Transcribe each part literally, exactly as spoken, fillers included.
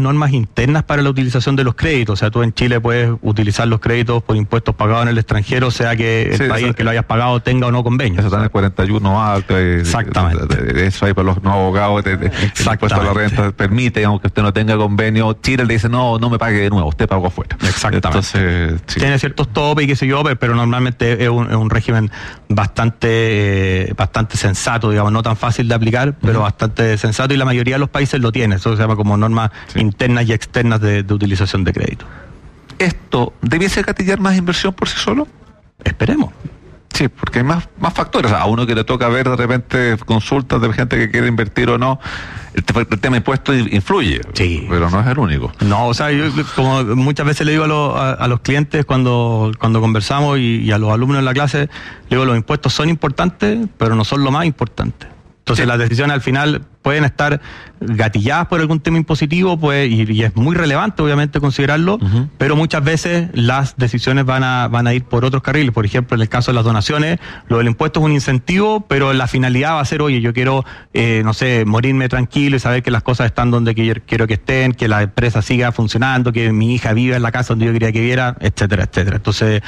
normas internas para la utilización de los créditos. O sea, tú en Chile puedes utilizar los créditos por impuestos pagados en el extranjero, sea que el Sí, país eso- en que lo hayas pagado tenga o no convenio. Eso está en el cuarenta y uno A. eh, Exactamente. eh, Eso ahí para los no abogados. de- de- El impuesto a la renta permite, aunque usted no tenga convenio. Chile le dice, no, no me pague de nuevo, usted pagó afuera. Exactamente. Entonces, sí. Tiene ciertos topes y qué sé yo, pero, pero normalmente es un, es un régimen bastante eh, bastante sensato, digamos, no tan fácil de aplicar, pero Ujú. bastante sensato, y la mayoría de los países lo tiene. Eso se llama como normas Sí. internas y externas de, de utilización de crédito. ¿Esto debiese gatillar más inversión por sí solo? Esperemos. Sí, porque hay más, más factores. A uno que le toca ver de repente consultas de gente que quiere invertir o no, el, te- el tema de impuestos influye, Sí. pero no es el único. No, o sea, yo como muchas veces le digo a, los- a, a los clientes cuando, cuando conversamos y, y a los alumnos en la clase, le digo, los impuestos son importantes, pero no son lo más importante. Entonces Sí. las decisiones al final pueden estar gatilladas por algún tema impositivo, pues, y, y es muy relevante obviamente considerarlo, Ujú. pero muchas veces las decisiones van a, van a ir por otros carriles. Por ejemplo, en el caso de las donaciones, lo del impuesto es un incentivo, pero la finalidad va a ser, oye, yo quiero, eh, no sé, morirme tranquilo y saber que las cosas están donde que- quiero que estén, que la empresa siga funcionando, que mi hija viva en la casa donde yo quería que viviera, etcétera, etcétera. Entonces,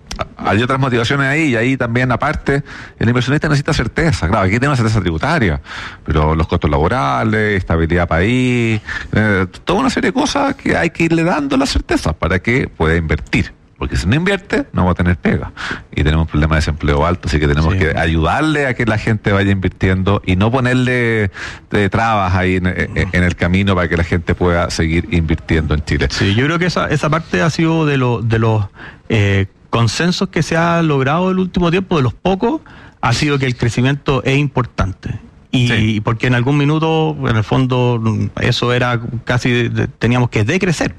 Hay otras motivaciones ahí, y ahí también, aparte, el inversionista necesita certeza. Claro, aquí tenemos certeza tributaria, pero los costos laborales, estabilidad país, eh, toda una serie de cosas que hay que irle dando la certeza para que pueda invertir. Porque si no invierte, no va a tener pega. Y tenemos un problema de desempleo alto, así que tenemos Sí. que ayudarle a que la gente vaya invirtiendo y no ponerle eh, trabas ahí en, en- en el camino para que la gente pueda seguir invirtiendo en Chile. sí, yo creo que esa, esa parte ha sido de, lo, de los eh, consensos que se ha logrado el último tiempo, de los pocos, ha sido que el crecimiento es importante. Y Sí. porque en algún minuto, en el fondo, eso era casi, de- de- teníamos que decrecer.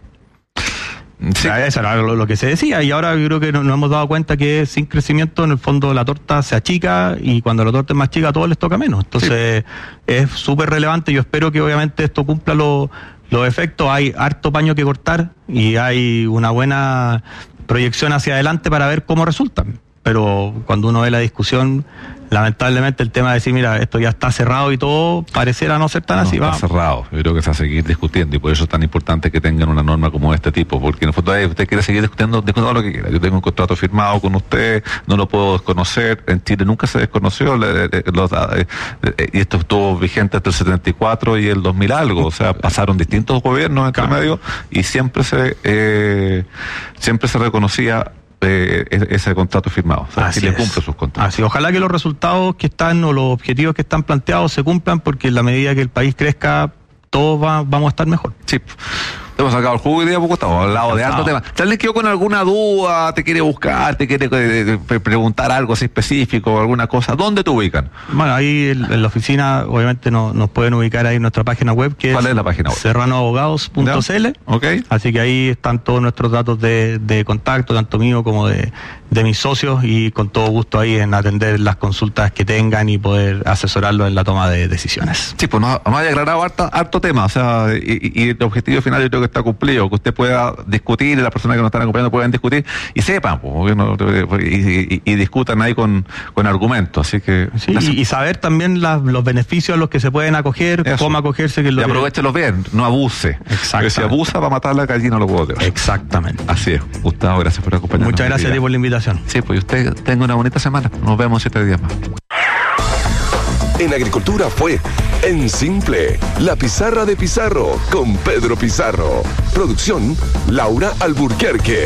O Sí. sea, eso era lo, lo que se decía, y ahora yo creo que nos, nos hemos dado cuenta que sin crecimiento, en el fondo, la torta se achica, y cuando la torta es más chica a todos les toca menos. Entonces, es súper relevante. Yo espero que obviamente esto cumpla lo- los efectos. Hay harto paño que cortar y hay una buena proyección hacia adelante para ver cómo resultan. Pero cuando uno ve la discusión, lamentablemente el tema de decir, mira, esto ya está cerrado y todo, pareciera no ser tan No, así. está Va. cerrado. Yo creo que se va a seguir discutiendo, y por eso es tan importante que tengan una norma como este tipo, porque en el fondo eh, usted quiere seguir discutiendo, discutiendo lo que quiera. Yo tengo un contrato firmado con usted, no lo puedo desconocer. En Chile nunca se desconoció, le- le- los, eh, eh, y esto estuvo vigente hasta el setenta y cuatro y el dos mil algo. O sea, pasaron distintos gobiernos entre Claro. medio, y siempre se eh, siempre se reconocía eh, e- ese contrato firmado. O sea, Así Chile es. cumple sus contratos. Así, ojalá que los resultados que están o los objetivos que están planteados se cumplan, porque en la medida que el país crezca, todos va- vamos a estar mejor. Sí. Te hemos sacado el jugo hoy día porque estamos hablando de harto tema. ¿Tal vez quedó con alguna duda? ¿Te quiere buscar? ¿Te quiere eh, pre- preguntar algo así específico o alguna cosa? ¿Dónde te ubican? Bueno, ahí en, en la oficina obviamente no- nos pueden ubicar ahí en nuestra página web, que ¿Cuál es la página web? serrano abogados punto c l. ¿Ok? Así que ahí están todos nuestros datos de, de contacto, tanto mío como de, de mis socios, y con todo gusto ahí en atender las consultas que tengan y poder asesorarlos en la toma de decisiones. Sí, pues nos, nos haya aclarado harto, harto tema, o sea, y, y el objetivo final yo creo que está cumplido, que usted pueda discutir, y las personas que nos están acompañando puedan discutir y sepan, pues, no, y, y- y discutan ahí con, con argumentos, así que... Sí, gracias. y, y saber también las- los beneficios a los que se pueden acoger, Eso. cómo acogerse, que es Y lo que- aprovechelo bien, no abuse. Exactamente. Porque si abusa va a matar la gallina a los huevos de oro. Exactamente. Así es. Gustavo, gracias por acompañarnos. Muchas gracias a ti por la invitación. Sí, pues usted tenga una bonita semana. Nos vemos en siete días más. En Agricultura fue En Simple, la pizarra de Pizarro con Pedro Pizarro. Producción, Laura Alburquerque.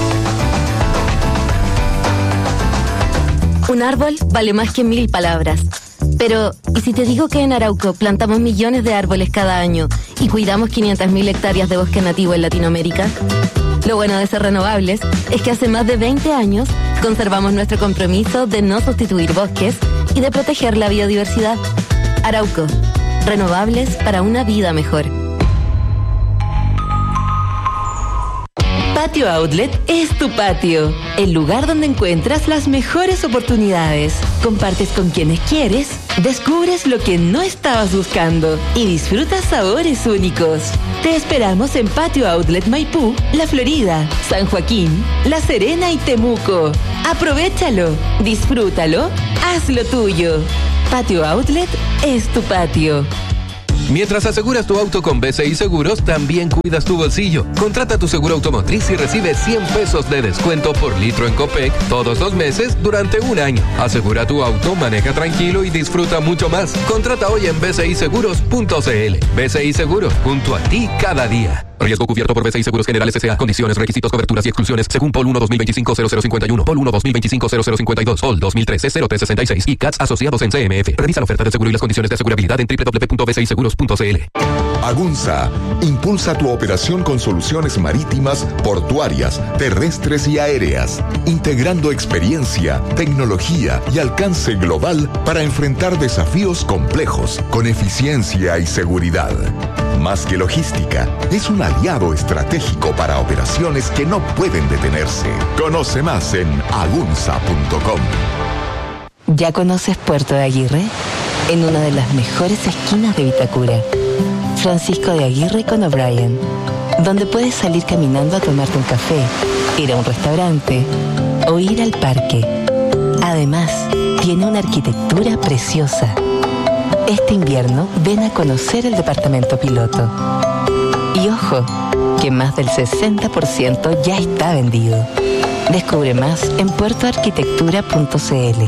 Un árbol vale más que mil palabras. Pero, ¿y si te digo que en Arauco plantamos millones de árboles cada año y cuidamos quinientas mil hectáreas de bosque nativo en Latinoamérica? Lo bueno de ser renovables es que hace más de veinte años conservamos nuestro compromiso de no sustituir bosques y de proteger la biodiversidad. Arauco, renovables para una vida mejor. Patio Outlet es tu patio, el lugar donde encuentras las mejores oportunidades. Compartes con quienes quieres, descubres lo que no estabas buscando y disfrutas sabores únicos. Te esperamos en Patio Outlet Maipú, La Florida, San Joaquín, La Serena y Temuco. Aprovéchalo, disfrútalo, hazlo tuyo. Patio Outlet es tu patio. Mientras aseguras tu auto con B C I Seguros, también cuidas tu bolsillo. Contrata tu seguro automotriz y recibe cien pesos de descuento por litro en Copec todos los meses durante un año. Asegura tu auto, maneja tranquilo y disfruta mucho más. Contrata hoy en b c i seguros punto c l. B C I Seguros, junto a ti cada día. Riesgo cubierto por B C I Seguros Generales S A. Condiciones, requisitos, coberturas y exclusiones según P O L uno dos mil veinticinco cero cero cincuenta y uno, P O L uno dos mil veinticinco cero cero cincuenta y dos, P O L dos mil trece cero tres sesenta y seis y C A T S asociados en C M F. Revisa la oferta de seguro y las condiciones de asegurabilidad en doble u doble u doble u punto b c i seguros punto c l. Agunza impulsa tu operación con soluciones marítimas, portuarias, terrestres y aéreas, integrando experiencia, tecnología y alcance global para enfrentar desafíos complejos con eficiencia y seguridad. Más que logística, es un aliado estratégico para operaciones que no pueden detenerse. Conoce más en agunza punto com. ¿Ya conoces Puerto de Aguirre? En una de las mejores esquinas de Vitacura. Francisco de Aguirre con O'Brien, donde puedes salir caminando a tomarte un café, ir a un restaurante o ir al parque. Además, tiene una arquitectura preciosa. Este invierno ven a conocer el departamento piloto. Y ojo, que más del sesenta por ciento ya está vendido. Descubre más en puerto arquitectura punto c l.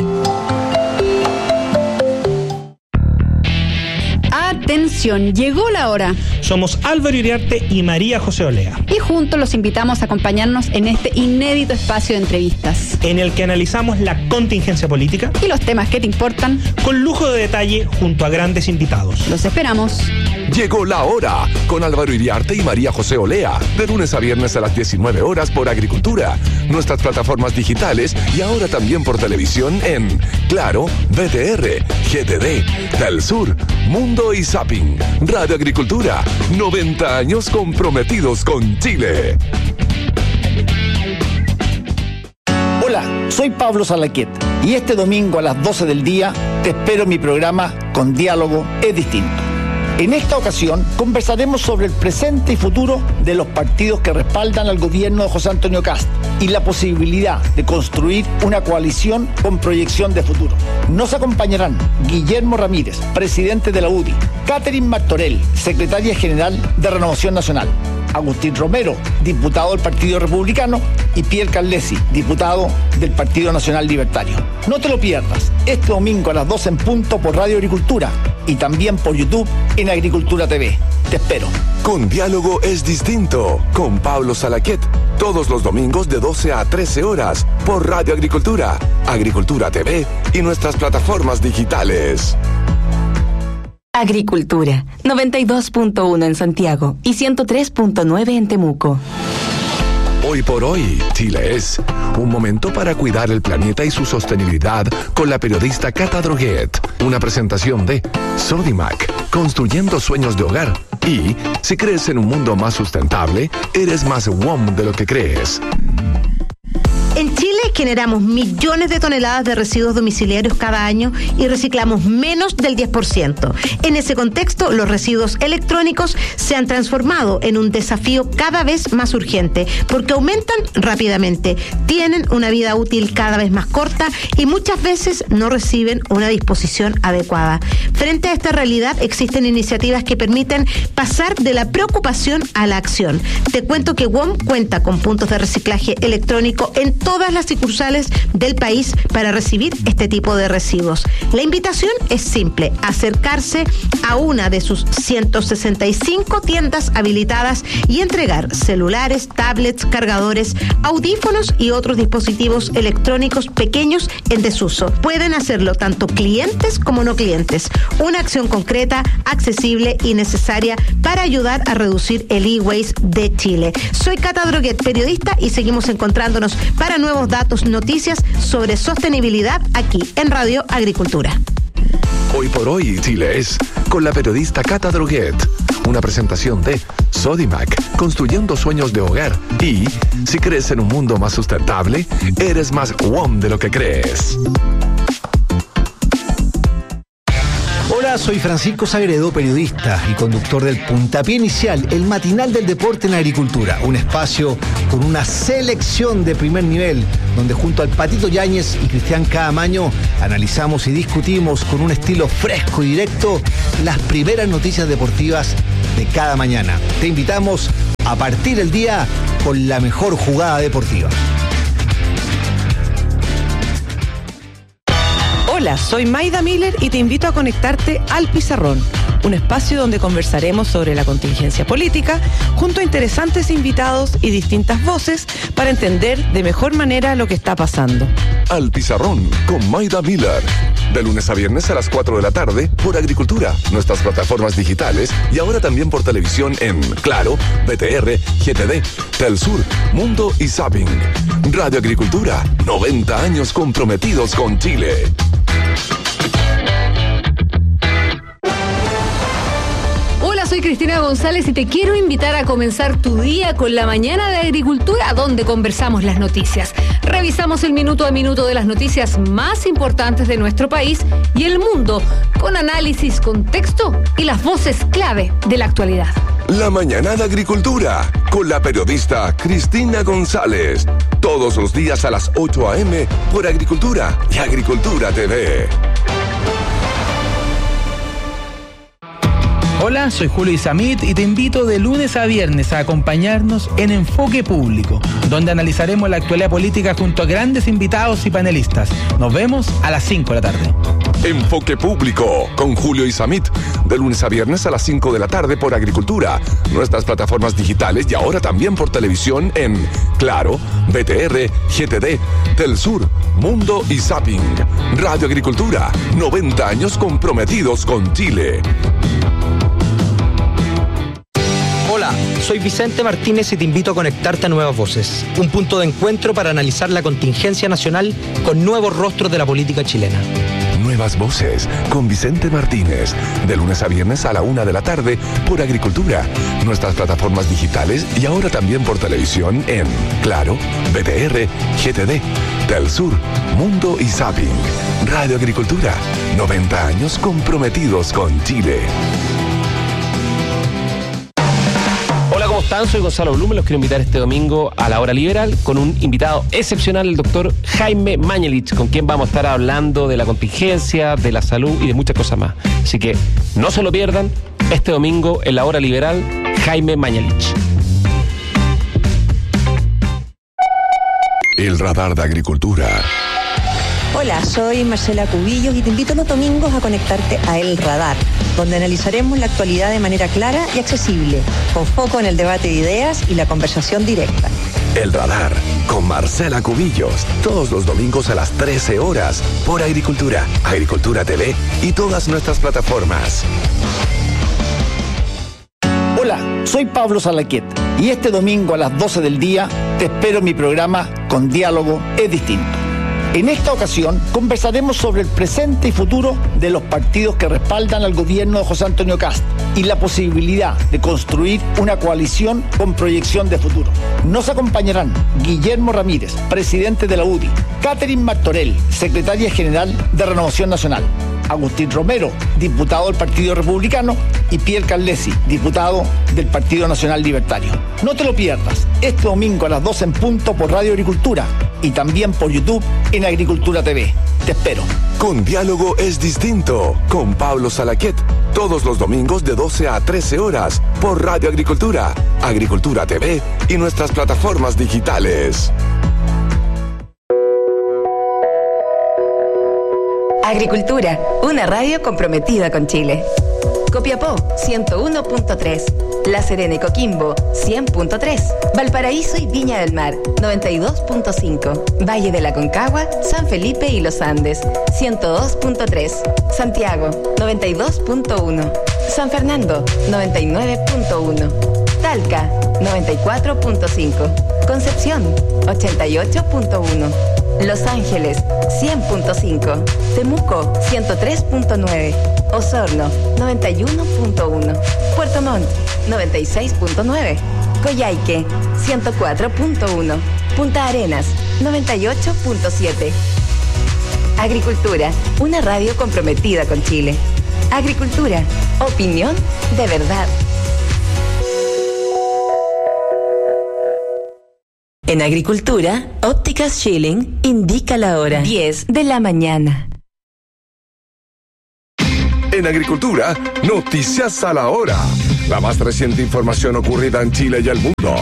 Atención, llegó la hora. Somos Álvaro Iriarte y María José Olea. Y juntos los invitamos a acompañarnos en este inédito espacio de entrevistas, en el que analizamos la contingencia política y los temas que te importan, con lujo de detalle junto a grandes invitados. Los esperamos. Llegó la hora con Álvaro Iriarte y María José Olea, de lunes a viernes a las diecinueve horas por Agricultura, nuestras plataformas digitales y ahora también por televisión en Claro, V T R, G T D, Telsur, Mundo y Zapping. Radio Agricultura, noventa años comprometidos con Chile. Hola, soy Pablo Salaquet y este domingo a las doce del día te espero en mi programa Con Diálogo es Distinto. En esta ocasión conversaremos sobre el presente y futuro de los partidos que respaldan al gobierno de José Antonio Kast y la posibilidad de construir una coalición con proyección de futuro. Nos acompañarán Guillermo Ramírez, presidente de la U D I, Catherine Martorell, secretaria general de Renovación Nacional, Agustín Romero, diputado del Partido Republicano, y Pierre Carlesi, diputado del Partido Nacional Libertario. No te lo pierdas, este domingo a las doce en punto por Radio Agricultura y también por YouTube en Agricultura T V. Te espero. Con Diálogo es Distinto, con Pablo Salaquet, todos los domingos de doce a trece horas por Radio Agricultura, Agricultura T V y nuestras plataformas digitales. Agricultura, noventa y dos punto uno en Santiago y ciento tres punto nueve en Temuco. Hoy por hoy, Chile es un momento para cuidar el planeta y su sostenibilidad con la periodista Cata Droguet. Una presentación de Sodimac, construyendo sueños de hogar. Y si crees en un mundo más sustentable, eres más W O M de lo que crees. En Chile generamos millones de toneladas de residuos domiciliarios cada año y reciclamos menos del diez por ciento. En ese contexto, los residuos electrónicos se han transformado en un desafío cada vez más urgente porque aumentan rápidamente, tienen una vida útil cada vez más corta y muchas veces no reciben una disposición adecuada. Frente a esta realidad, existen iniciativas que permiten pasar de la preocupación a la acción. Te cuento que W O M cuenta con puntos de reciclaje electrónico en todas las sucursales del país para recibir este tipo de residuos. La invitación es simple: acercarse a una de sus ciento sesenta y cinco tiendas habilitadas y entregar celulares, tablets, cargadores, audífonos y otros dispositivos electrónicos pequeños en desuso. Pueden hacerlo tanto clientes como no clientes. Una acción concreta, accesible y necesaria para ayudar a reducir el e-waste de Chile. Soy Cata Droguet, periodista, y seguimos encontrándonos para nuevos datos, noticias sobre sostenibilidad aquí en Radio Agricultura. Hoy por hoy, Chile es con la periodista Cata Droguet. Una presentación de Sodimac, construyendo sueños de hogar. Y si crees en un mundo más sustentable, eres más W O M de lo que crees. Hola Hola, soy Francisco Sagredo, periodista y conductor del Puntapié Inicial, el matinal del deporte en la agricultura. Un espacio con una selección de primer nivel, donde junto al Patito Yáñez y Cristian Caamaño analizamos y discutimos con un estilo fresco y directo las primeras noticias deportivas de cada mañana. Te invitamos a partir el día con la mejor jugada deportiva. Hola, soy Maida Miller y te invito a conectarte al Pizarrón, un espacio donde conversaremos sobre la contingencia política junto a interesantes invitados y distintas voces para entender de mejor manera lo que está pasando. Al Pizarrón con Maida Miller, de lunes a viernes a las cuatro de la tarde por Agricultura, nuestras plataformas digitales y ahora también por televisión en Claro, B T R, G T D, Telsur, Mundo y Zapping. Radio Agricultura, noventa años comprometidos con Chile. Hola, soy Cristina González y te quiero invitar a comenzar tu día con la mañana de Agricultura, donde conversamos las noticias. Revisamos el minuto a minuto de las noticias más importantes de nuestro país y el mundo, con análisis, contexto y las voces clave de la actualidad. La mañana de Agricultura, con la periodista Cristina González. Todos los días a las ocho a eme por Agricultura y Agricultura T V. Hola, soy Julio Isamit y te invito de lunes a viernes a acompañarnos en Enfoque Público, donde analizaremos la actualidad política junto a grandes invitados y panelistas. Nos vemos a las cinco de la tarde. Enfoque Público con Julio Isamit, de lunes a viernes a las cinco de la tarde por Agricultura, nuestras plataformas digitales y ahora también por televisión en Claro, B T R, G T D, Telsur, Mundo y Zapping. Radio Agricultura, noventa años comprometidos con Chile. Hola, soy Vicente Martínez y te invito a conectarte a Nuevas Voces, un punto de encuentro para analizar la contingencia nacional con nuevos rostros de la política chilena. Nuevas Voces con Vicente Martínez, de lunes a viernes a la una de la tarde por Agricultura, nuestras plataformas digitales y ahora también por televisión en Claro, B T R, G T D, Telsur, Mundo y Zapping. Radio Agricultura, noventa años comprometidos con Chile. Hola, ¿cómo están? Soy Gonzalo Blume. Los quiero invitar este domingo a la Hora Liberal con un invitado excepcional, el doctor Jaime Mañalich, con quien vamos a estar hablando de la contingencia, de la salud y de muchas cosas más. Así que no se lo pierdan este domingo en la Hora Liberal, Jaime Mañalich. El radar de Agricultura. Hola, soy Marcela Cubillos y te invito los domingos a conectarte a El Radar, donde analizaremos la actualidad de manera clara y accesible, con foco en el debate de ideas y la conversación directa. El Radar, con Marcela Cubillos, todos los domingos a las trece horas, por Agricultura, Agricultura T V y todas nuestras plataformas. Hola, soy Pablo Salaquet y este domingo a las doce del día te espero en mi programa Con Diálogo es Distinto. En esta ocasión conversaremos sobre el presente y futuro de los partidos que respaldan al gobierno de José Antonio Kast y la posibilidad de construir una coalición con proyección de futuro. Nos acompañarán Guillermo Ramírez, presidente de la U D I, Catherine Martorell, secretaria general de Renovación Nacional, Agustín Romero, diputado del Partido Republicano, y Pierre Carlesi, diputado del Partido Nacional Libertario. No te lo pierdas, este domingo a las doce en punto por Radio Agricultura y también por YouTube en Agricultura T V. Te espero. Con Diálogo es Distinto, con Pablo Salaquet, todos los domingos de doce a trece horas por Radio Agricultura, Agricultura T V y nuestras plataformas digitales. Agricultura, una radio comprometida con Chile. Copiapó, ciento uno punto tres. La Serena y Coquimbo, cien punto tres. Valparaíso y Viña del Mar, noventa y dos punto cinco. Valle de la Concagua, San Felipe y Los Andes, ciento dos punto tres. Santiago, noventa y dos punto uno. San Fernando, noventa y nueve punto uno. Talca, noventa y cuatro punto cinco. Concepción, ochenta y ocho punto uno. Los Ángeles, cien punto cinco. Temuco, ciento tres punto nueve. Osorno, noventa y uno punto uno. Puerto Montt, noventa y seis punto nueve. Coyhaique, ciento cuatro punto uno. Punta Arenas, noventa y ocho punto siete. Agricultura, una radio comprometida con Chile. Agricultura, opinión de verdad. En Agricultura, Ópticas Schilling indica la hora diez de la mañana. En Agricultura, noticias a la hora. La más reciente información ocurrida en Chile y el mundo.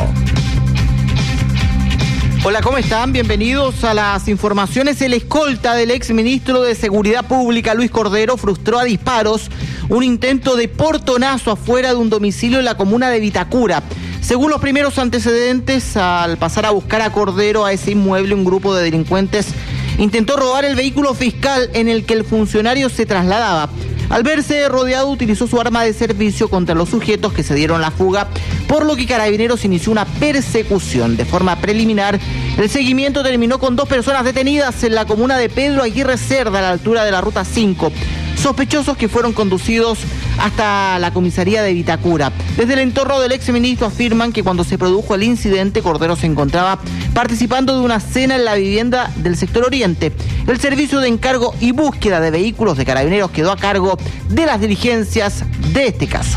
Hola, ¿cómo están? Bienvenidos a las informaciones. El escolta del exministro de Seguridad Pública, Luis Cordero, frustró a disparos un intento de portonazo afuera de un domicilio en la comuna de Vitacura. Según los primeros antecedentes, al pasar a buscar a Cordero a ese inmueble, un grupo de delincuentes intentó robar el vehículo fiscal en el que el funcionario se trasladaba. Al verse rodeado, utilizó su arma de servicio contra los sujetos que se dieron la fuga, por lo que Carabineros inició una persecución. De forma preliminar, el seguimiento terminó con dos personas detenidas en la comuna de Pedro Aguirre Cerda, a la altura de la Ruta cinco. Sospechosos que fueron conducidos hasta la comisaría de Vitacura. Desde el entorno del exministro afirman que cuando se produjo el incidente, Cordero se encontraba participando de una cena en la vivienda del sector oriente. El servicio de encargo y búsqueda de vehículos de Carabineros quedó a cargo de las diligencias de este caso.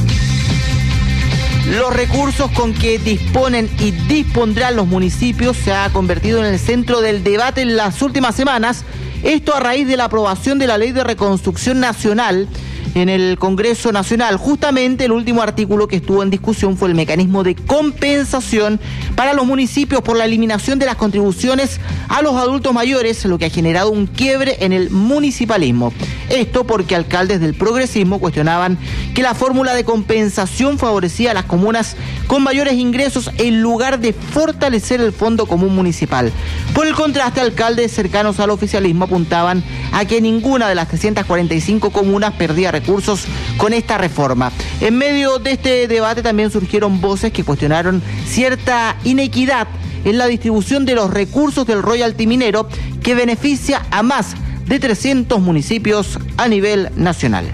Los recursos con que disponen y dispondrán los municipios se ha convertido en el centro del debate en las últimas semanas. Esto a raíz de la aprobación de la Ley de Reconstrucción Nacional en el Congreso Nacional. Justamente el último artículo que estuvo en discusión fue el mecanismo de compensación para los municipios por la eliminación de las contribuciones a los adultos mayores, lo que ha generado un quiebre en el municipalismo. Esto porque alcaldes del progresismo cuestionaban que la fórmula de compensación favorecía a las comunas con mayores ingresos en lugar de fortalecer el Fondo Común Municipal. Por el contraste, alcaldes cercanos al oficialismo apuntaban a que ninguna de las trescientas cuarenta y cinco comunas perdía recursos con esta reforma. En medio de este debate también surgieron voces que cuestionaron cierta inequidad en la distribución de los recursos del royalty minero, que beneficia a más de trescientos municipios a nivel nacional.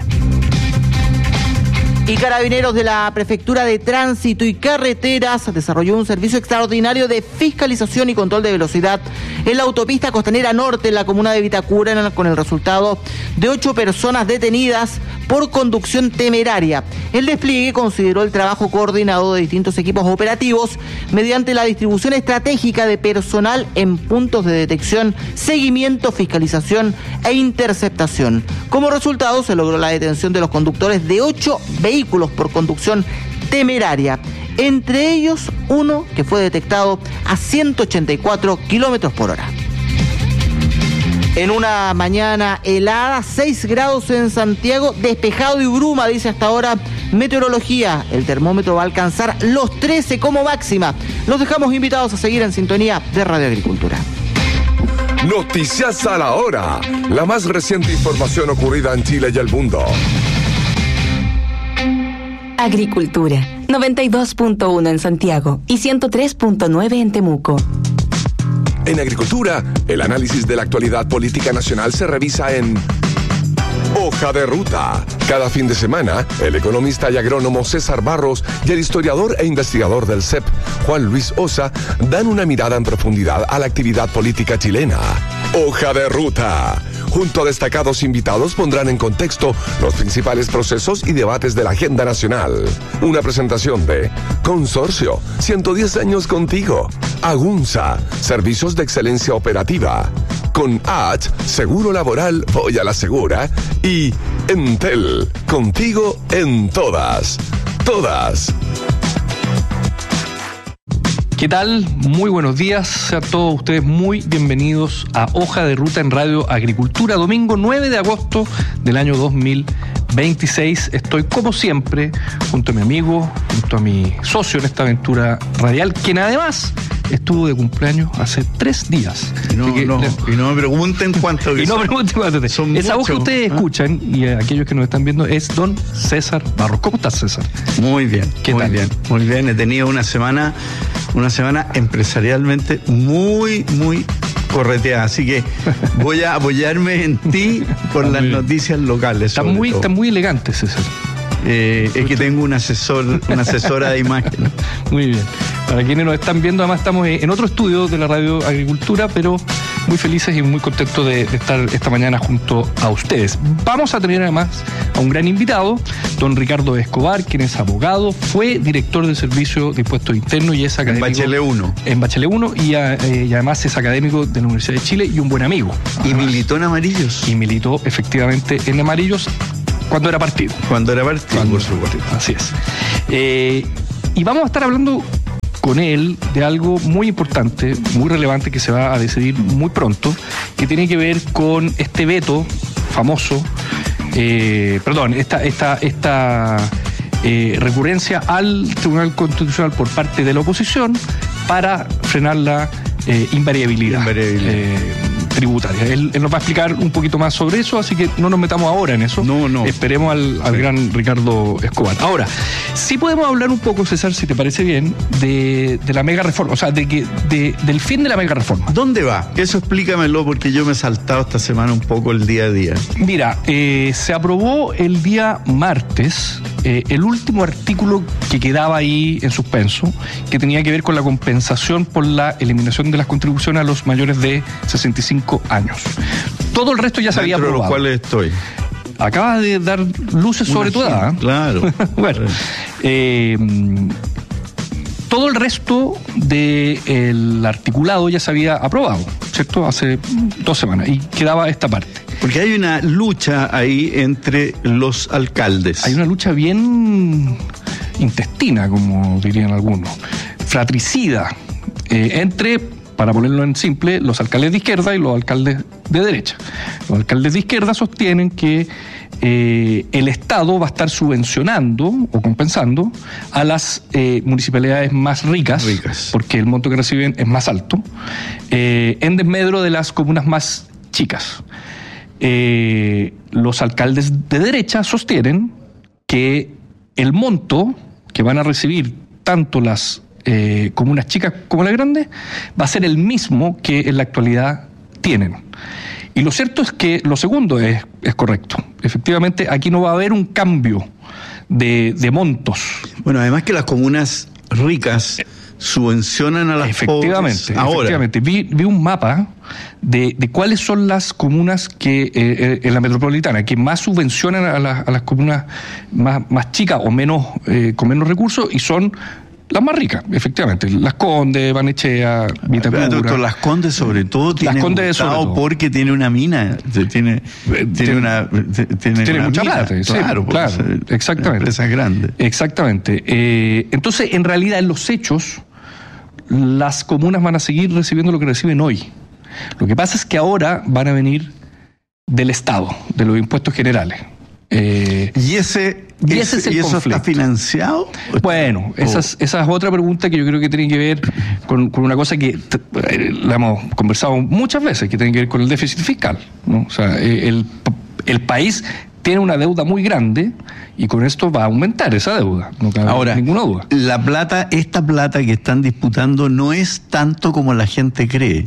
Y Carabineros de la Prefectura de Tránsito y Carreteras desarrolló un servicio extraordinario de fiscalización y control de velocidad en la autopista costanera norte en la comuna de Vitacura, con el resultado de ocho personas detenidas por conducción temeraria. El despliegue consideró el trabajo coordinado de distintos equipos operativos mediante la distribución estratégica de personal en puntos de detección, seguimiento, fiscalización e interceptación. Como resultado, se logró la detención de los conductores de ocho vehículos por conducción temeraria, entre ellos uno que fue detectado a ciento ochenta y cuatro kilómetros por hora. En una mañana helada, seis grados en Santiago, despejado y bruma, dice hasta ahora Meteorología. El termómetro va a alcanzar los trece como máxima. Los dejamos invitados a seguir en sintonía de Radio Agricultura. Noticias a la hora. La más reciente información ocurrida en Chile y el mundo. Agricultura, noventa y dos punto uno en Santiago y ciento tres punto nueve en Temuco. En Agricultura, el análisis de la actualidad política nacional se revisa en Hoja de Ruta. Cada fin de semana, el economista y agrónomo César Barros y el historiador e investigador del C E P, Juan Luis Osa, dan una mirada en profundidad a la actividad política chilena. Hoja de Ruta. Junto a destacados invitados pondrán en contexto los principales procesos y debates de la agenda nacional. Una presentación de Consorcio, ciento diez años contigo. Agunza, servicios de excelencia operativa. Con H, seguro laboral, voy a la segura. Y Entel, contigo en todas. Todas. ¿Qué tal? Muy buenos días. Sean todos ustedes muy bienvenidos a Hoja de Ruta en Radio Agricultura, domingo nueve de agosto del año dos mil veintiséis. Estoy, como siempre, junto a mi amigo, junto a mi socio en esta aventura radial, quien además estuvo de cumpleaños hace tres días. Y no, no, le... y no me pregunten cuánto. Y no me pregunten cuánto. Son Esa mucho, voz que ustedes ¿eh? escuchan, y aquellos que nos están viendo, es don César Barros. ¿Cómo estás, César? Muy bien, ¿Qué muy tal? bien, muy bien. He tenido una semana, una semana empresarialmente muy, muy correteada, así que voy a apoyarme en ti por las noticias locales. Está muy, está muy elegante, César. Eh, es que tengo un asesor, una asesora de imagen. Muy bien. Para quienes nos están viendo, además estamos en otro estudio de la Radio Agricultura, pero muy felices y muy contentos de, de estar esta mañana junto a ustedes. Vamos a tener además a un gran invitado, don Ricardo Escobar, quien es abogado, fue director del Servicio de Impuestos Internos y es académico. En Bachelet uno. En Bachelet uno y, eh, y además es académico de la Universidad de Chile y un buen amigo. ¿Y militó en Amarillos? Y militó efectivamente en Amarillos cuando era partido. Cuando era partido, cuando por supuesto. Así es. Eh, y vamos a estar hablando con él de algo muy importante, muy relevante, que se va a decidir muy pronto, que tiene que ver con este veto famoso, eh, perdón, esta, esta, esta eh, recurrencia al Tribunal Constitucional por parte de la oposición para frenar la eh, invariabilidad. invariabilidad. Eh, tributaria. Él, él nos va a explicar un poquito más sobre eso, así que no nos metamos ahora en eso. No, no. Esperemos al, al sí. gran Ricardo Escobar. Ahora, sí podemos hablar un poco, César, si te parece bien, de, de la mega reforma, o sea, de que de, del fin de la mega reforma. ¿Dónde va? Eso explícamelo, porque yo me he saltado esta semana un poco el día a día. Mira, eh, se aprobó el día martes eh, el último artículo que quedaba ahí en suspenso, que tenía que ver con la compensación por la eliminación de las contribuciones a los mayores de sesenta y cinco años. Todo el resto ya se había aprobado. Dentro de los cuales estoy. Acabas de dar luces Una sobre tu edad. Claro. Bueno, eh, todo el resto del articulado ya se había aprobado, ¿cierto? Hace dos semanas. Y quedaba esta parte. Porque hay una lucha ahí entre los alcaldes. Hay una lucha bien intestina, como dirían algunos. Fratricida. Eh, entre... para ponerlo en simple, los alcaldes de izquierda y los alcaldes de derecha. Los alcaldes de izquierda sostienen que eh, el Estado va a estar subvencionando o compensando a las eh, municipalidades más ricas, ricas, porque el monto que reciben es más alto, eh, en desmedro de las comunas más chicas. Eh, los alcaldes de derecha sostienen que el monto que van a recibir tanto las Eh, comunas chicas como las grandes, va a ser el mismo que en la actualidad tienen. Y lo cierto es que lo segundo es, es correcto. Efectivamente, aquí no va a haber un cambio de, de montos. Bueno, además que las comunas ricas subvencionan a las efectivamente, pobres ahora. Efectivamente, vi, vi un mapa de, de cuáles son las comunas que eh, en la metropolitana que más subvencionan a, la, a las comunas más, más chicas o menos eh, con menos recursos, y son las más ricas, efectivamente. Las Condes, Barnechea, Vitacura. Doctor, Las Condes sobre todo tiene Las Condes sobre todo. Porque tiene una mina, tiene, tiene, tiene una tiene, tiene una mucha mina. plata, sí, claro, claro, exactamente. Empresas grandes. Exactamente. Eh, entonces, en realidad, en los hechos, las comunas van a seguir recibiendo lo que reciben hoy. Lo que pasa es que ahora van a venir del Estado, de los impuestos generales. Eh, y ese, y ese es el ¿y eso conflicto. ¿Está financiado? Bueno, esa es, esa es otra pregunta que yo creo que tiene que ver con, con una cosa que eh, la hemos conversado muchas veces, que tiene que ver con el déficit fiscal, ¿no? O sea, el, el país tiene una deuda muy grande y con esto va a aumentar esa deuda, no cabe Ahora, ninguna duda. La plata, esta plata que están disputando no es tanto como la gente cree.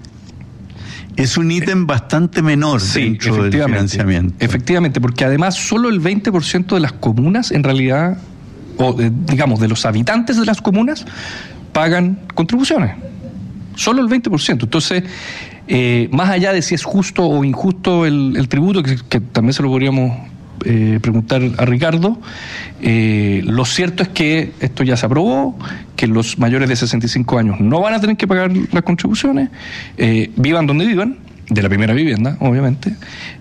Es un ítem bastante menor sí, dentro del financiamiento. Efectivamente, porque además solo el veinte por ciento de las comunas, en realidad, o de, digamos, de los habitantes de las comunas, pagan contribuciones. Solo el veinte por ciento. Entonces, eh, más allá de si es justo o injusto el, el tributo, que, que también se lo podríamos eh, preguntar a Ricardo, eh, lo cierto es que esto ya se aprobó, que los mayores de sesenta y cinco años no van a tener que pagar las contribuciones, eh, vivan donde vivan, de la primera vivienda, obviamente.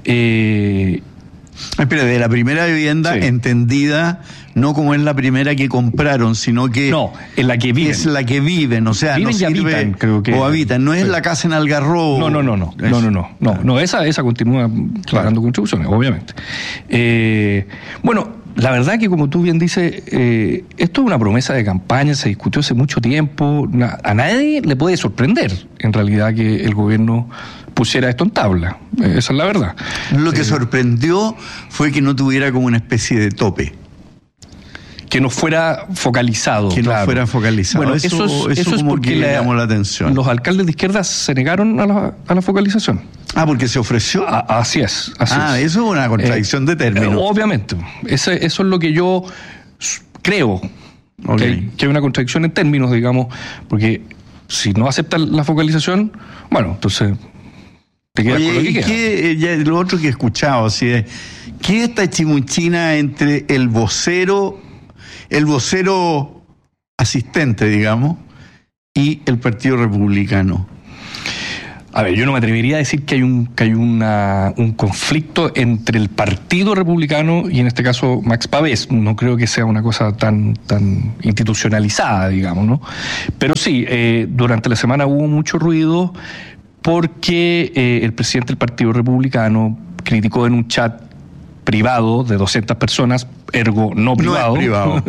Eh, Espera, de la primera vivienda, sí, entendida no como es la primera que compraron, sino que no, en la que viven. Es la que viven, o sea, viven no y sirve, habitan, creo que. O habitan, no es sí. la casa en Algarrobo. No, no, no, no, no, no, no, no, no, esa, esa continúa pagando contribuciones, obviamente. Eh, bueno, la verdad que como tú bien dices, eh, esto es una promesa de campaña, se discutió hace mucho tiempo, a nadie le puede sorprender, en realidad, que el gobierno pusiera esto en tabla, esa es la verdad. Lo que eh, sorprendió fue que no tuviera como una especie de tope. Que no fuera focalizado. Que claro. no fuera focalizado. Bueno, eso, eso es, eso eso es como porque que la, llamó la atención. Los alcaldes de izquierda se negaron a la, a la focalización. Ah, porque se ofreció. A, así es. Así ah, es. eso es una contradicción eh, de términos. Eh, obviamente. Ese, eso es lo que yo creo. Okay. Que, hay, que hay una contradicción en términos, digamos, porque si no aceptan la focalización, bueno, entonces ¿Te quedas Oye, con lo que ¿y queda? qué, ya, lo otro que he escuchado, así es, ¿qué es esta chimuchina entre el vocero, el vocero asistente, digamos, y el Partido Republicano? A ver, yo no me atrevería a decir que hay un que hay una, un conflicto entre el Partido Republicano y en este caso Max Pavés. No creo que sea una cosa tan tan institucionalizada, digamos, ¿no? Pero sí, eh, durante la semana hubo mucho ruido porque eh, el presidente del Partido Republicano criticó en un chat privado de doscientas personas, ergo no privado, No es privado.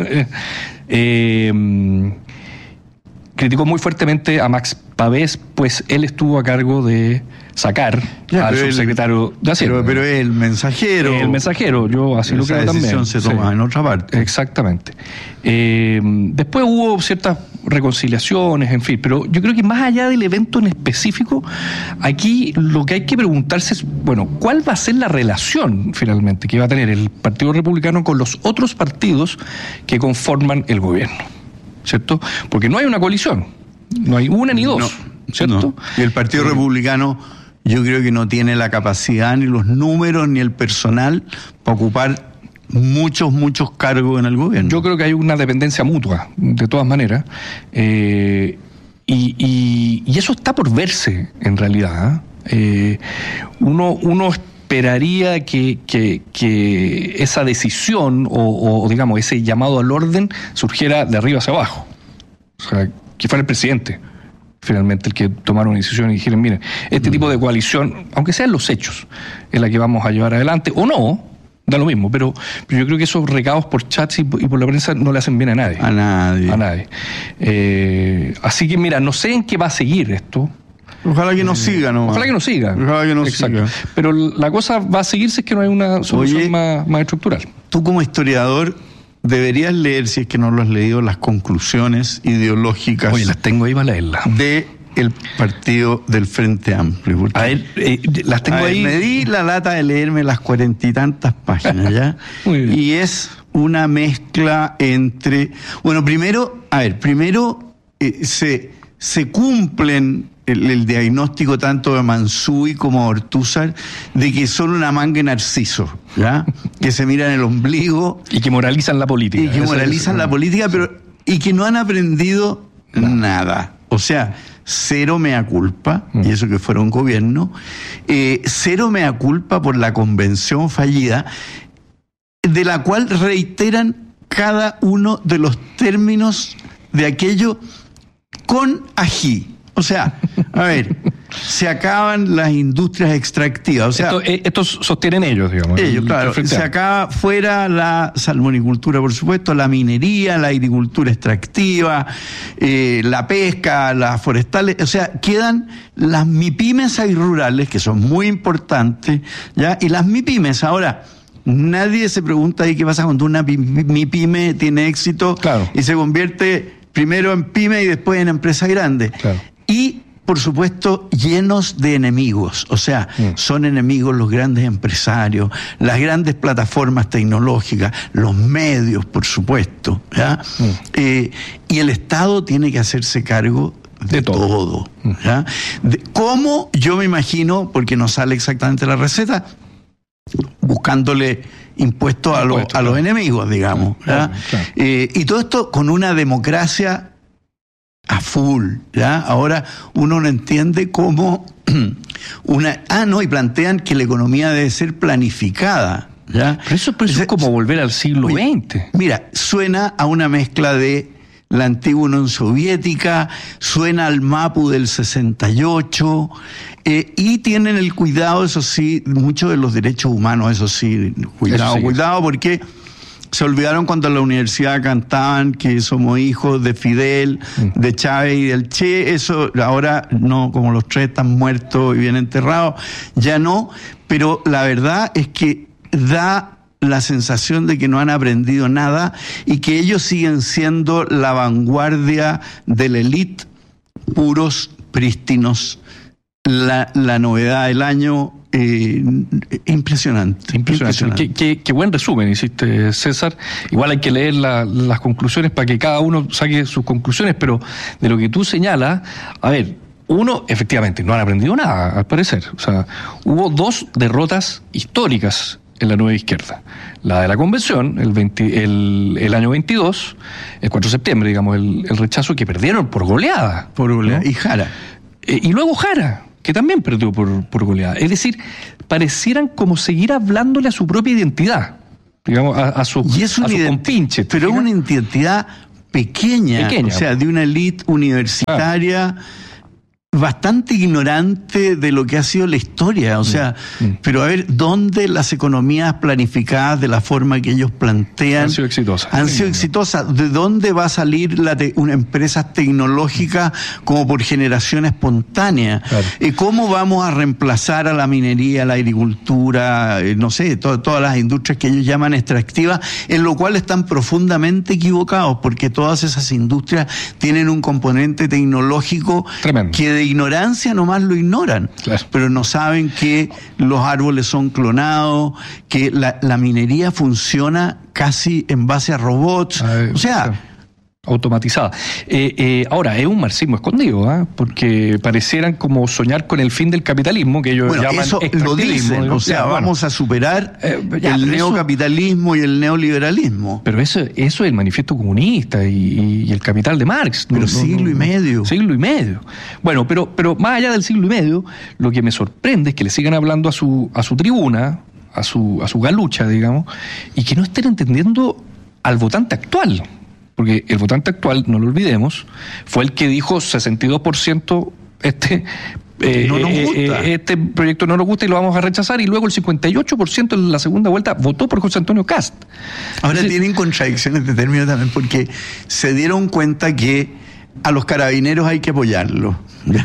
eh, criticó muy fuertemente a Max Pavés, pues él estuvo a cargo de sacar Ya, al pero él- subsecretario de Hacienda. Pero, pero es el mensajero. El mensajero, yo así lo Esa creo también. decisión se toma en otra parte. Exactamente. Eh, después hubo ciertas reconciliaciones, en fin, pero yo creo que más allá del evento en específico, aquí lo que hay que preguntarse es, bueno, ¿cuál va a ser la relación finalmente que va a tener el Partido Republicano con los otros partidos que conforman el gobierno? ¿Cierto? Porque no hay una coalición, no hay una ni dos, No, ¿cierto? no. Y el Partido Eh, Republicano yo creo que no tiene la capacidad, ni los números, ni el personal para ocupar muchos, muchos cargos en el gobierno. Yo creo que hay una dependencia mutua, de todas maneras, eh, y, y, y eso está por verse, en realidad. ¿eh? Eh, uno, uno esperaría que, que, que esa decisión, o, o digamos, ese llamado al orden, surgiera de arriba hacia abajo. O sea, que fuera el presidente, finalmente, el que tomara una decisión y dijeran, miren, este tipo de coalición, aunque sean los hechos, es la que vamos a llevar adelante, o no, da lo mismo, pero, pero yo creo que esos recados por chats y, por- y por la prensa no le hacen bien a nadie. A nadie. A nadie. Eh, así que, mira, no sé en qué va a seguir esto. Ojalá que no Eh, siga, ¿no? Ojalá que no siga. Ojalá que no Exacto. siga. Pero la cosa va a seguir si es que no hay una solución Oye, más, más estructural. Tú como historiador deberías leer, si es que no lo has leído, las conclusiones ideológicas. Oye, las tengo ahí para leerlas. De el partido del Frente Amplio. Porque- A ver, eh, las tengo A ver, ahí. me di la lata de leerme las cuarenta y tantas páginas, ¿ya? Muy bien. Y es una mezcla entre... Bueno, primero, a ver, primero eh, se, se cumplen el, el diagnóstico tanto de Mansui como de Ortúzar de que son una manga de narciso, ¿ya? Que se miran el ombligo. Y que moralizan la política. Y que Eso moralizan es- la política, pero y que no han aprendido nada. O sea, cero mea culpa, y eso que fuera un gobierno, eh, cero mea culpa por la convención fallida, de la cual reiteran cada uno de los términos de aquello con ají. O sea, a ver, se acaban las industrias extractivas. O sea, Esto, eh, estos sostienen ellos, digamos. ellos, el- claro. el Frente Se Amplio. acaba fuera la salmonicultura, por supuesto, la minería, la agricultura extractiva, eh, la pesca, las forestales. O sea, quedan las MIPYMES rurales, que son muy importantes, ¿ya? Y las MIPYMES, ahora, nadie se pregunta ahí qué pasa cuando una pi- MIPYME tiene éxito Claro. y se convierte primero en pyme y después en empresa grande. Claro. Y, por supuesto, llenos de enemigos. O sea, son enemigos los grandes empresarios, las grandes plataformas tecnológicas, los medios, por supuesto. ¿Ya? Eh, y el Estado tiene que hacerse cargo de, todo. ¿Ya? De- ¿Cómo? Yo me imagino, porque no sale exactamente la receta, buscándole impuestos a, los, Impuestos, a los claro. enemigos, digamos. ¿ya? Claro, claro. Eh, y todo esto con una democracia a full, ¿ya? Ahora uno no entiende cómo una... Ah, no, y plantean que la economía debe ser planificada, ¿ya? Pero eso, pero eso es como volver al siglo Oye, veinte. Mira, suena a una mezcla de la antigua Unión Soviética, suena al MAPU del sesenta y ocho, eh, y tienen el cuidado, eso sí, mucho de los derechos humanos, eso sí, cuidado, Eso sí. cuidado, porque se olvidaron cuando en la universidad cantaban que somos hijos de Fidel, de Chávez y del Che. Eso ahora no, como los tres están muertos y bien enterrados, ya no. Pero la verdad es que da la sensación de que no han aprendido nada y que ellos siguen siendo la vanguardia de la élite, puros, prístinos. La, la novedad del año, eh, impresionante. Impresionante. Qué, qué- qué buen resumen hiciste, César. Igual hay que leer la- las conclusiones para que cada uno saque sus conclusiones, pero de lo que tú señalas, a ver, Uno, efectivamente, no han aprendido nada, al parecer. O sea, hubo dos derrotas históricas en la nueva izquierda. La de la convención, el, veinte, el, el año veintidós, el cuatro de septiembre, digamos, el, el rechazo, que perdieron por goleada. Por goleada. ¿no? Y Jara. Eh, y luego Jara, que también perdió por, por goleada. Es decir, parecieran como seguir hablándole a su propia identidad, digamos, a, a su, y es a su ident- compinche. Pero es una identidad pequeña, pequeña, o sea, de una élite universitaria. Ah. Bastante ignorante de lo que ha sido la historia, o sea, mm, mm. pero a ver, ¿dónde las economías planificadas de la forma que ellos plantean han sido exitosas? Han sido exitosas. ¿De dónde va a salir la te- una empresa tecnológica como por generación espontánea? Claro. ¿Y cómo vamos a reemplazar a la minería, a la agricultura, eh, no sé, to- todas las industrias que ellos llaman extractivas, en lo cual están profundamente equivocados, porque todas esas industrias tienen un componente tecnológico Tremendo. que de ignorancia nomás lo ignoran, claro. pero no saben que los árboles son clonados, que la, la minería funciona casi en base a robots, Ay, o sea... Claro. automatizada. Eh, eh, ahora, es un marxismo escondido, ¿eh? Porque parecieran como soñar con el fin del capitalismo, que ellos bueno, llaman eso lo dicen, o sea, ya, vamos bueno. a superar eh, ya, el neocapitalismo eso, y el neoliberalismo. Pero eso, eso es el manifiesto comunista y, y el capital de Marx. Pero no, siglo no, y medio. Siglo y medio. Bueno, pero, pero más allá del siglo y medio, lo que me sorprende es que le sigan hablando a su, a su tribuna, a su, a su galucha, digamos, y que no estén entendiendo al votante actual. Porque el votante actual, no lo olvidemos, fue el que dijo sesenta y dos por ciento este, eh, no nos gusta. Eh, este proyecto no nos gusta y lo vamos a rechazar, y luego el cincuenta y ocho por ciento en la segunda vuelta votó por José Antonio Kast. Ahora Entonces, tienen contradicciones de términos también, porque se dieron cuenta que a los carabineros hay que apoyarlos.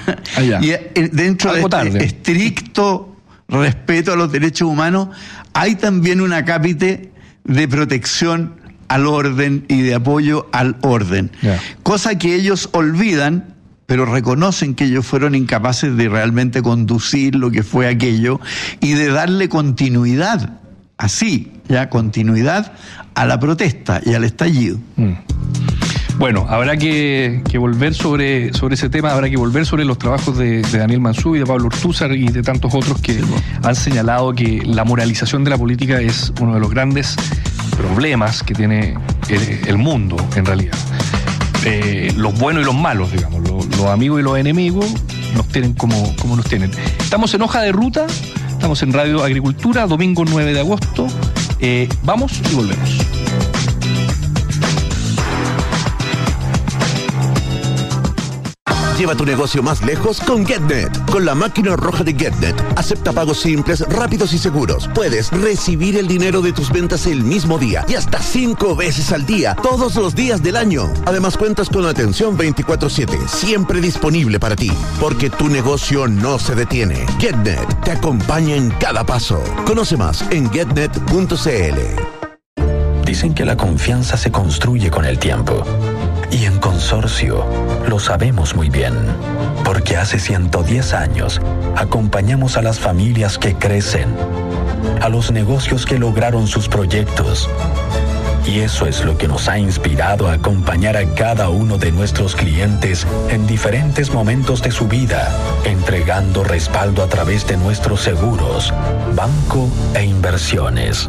Y dentro Algo de este tarde. estricto respeto a los derechos humanos, hay también una cápite de protección al orden y de apoyo al orden. Yeah. Cosa que ellos olvidan, pero reconocen que ellos fueron incapaces de realmente conducir lo que fue aquello y de darle continuidad, así, ya, continuidad a la protesta y al estallido. Mm. Bueno, habrá que, que volver sobre, sobre ese tema, habrá que volver sobre los trabajos de, de Daniel Manzú y de Pablo Ortúzar y de tantos otros que sí, bueno. han señalado que la moralización de la política es uno de los grandes problemas que tiene el, el mundo, en realidad. Eh, los buenos y los malos, digamos, los, los amigos y los enemigos nos tienen como, como nos tienen. Estamos en Hoja de Ruta, estamos en Radio Agricultura, domingo nueve de agosto. Eh, vamos y volvemos. Lleva tu negocio más lejos con GetNet. Con la máquina roja de GetNet, acepta pagos simples, rápidos y seguros. Puedes recibir el dinero de tus ventas el mismo día y hasta cinco veces al día, todos los días del año. Además, cuentas con atención veinticuatro siete, siempre disponible para ti, porque tu negocio no se detiene. GetNet te acompaña en cada paso. Conoce más en getnet punto c l. Dicen que la confianza se construye con el tiempo. Y en Consorcio lo sabemos muy bien, porque hace ciento diez años acompañamos a las familias que crecen, a los negocios que lograron sus proyectos. Y eso es lo que nos ha inspirado a acompañar a cada uno de nuestros clientes en diferentes momentos de su vida, entregando respaldo a través de nuestros seguros, banco e inversiones.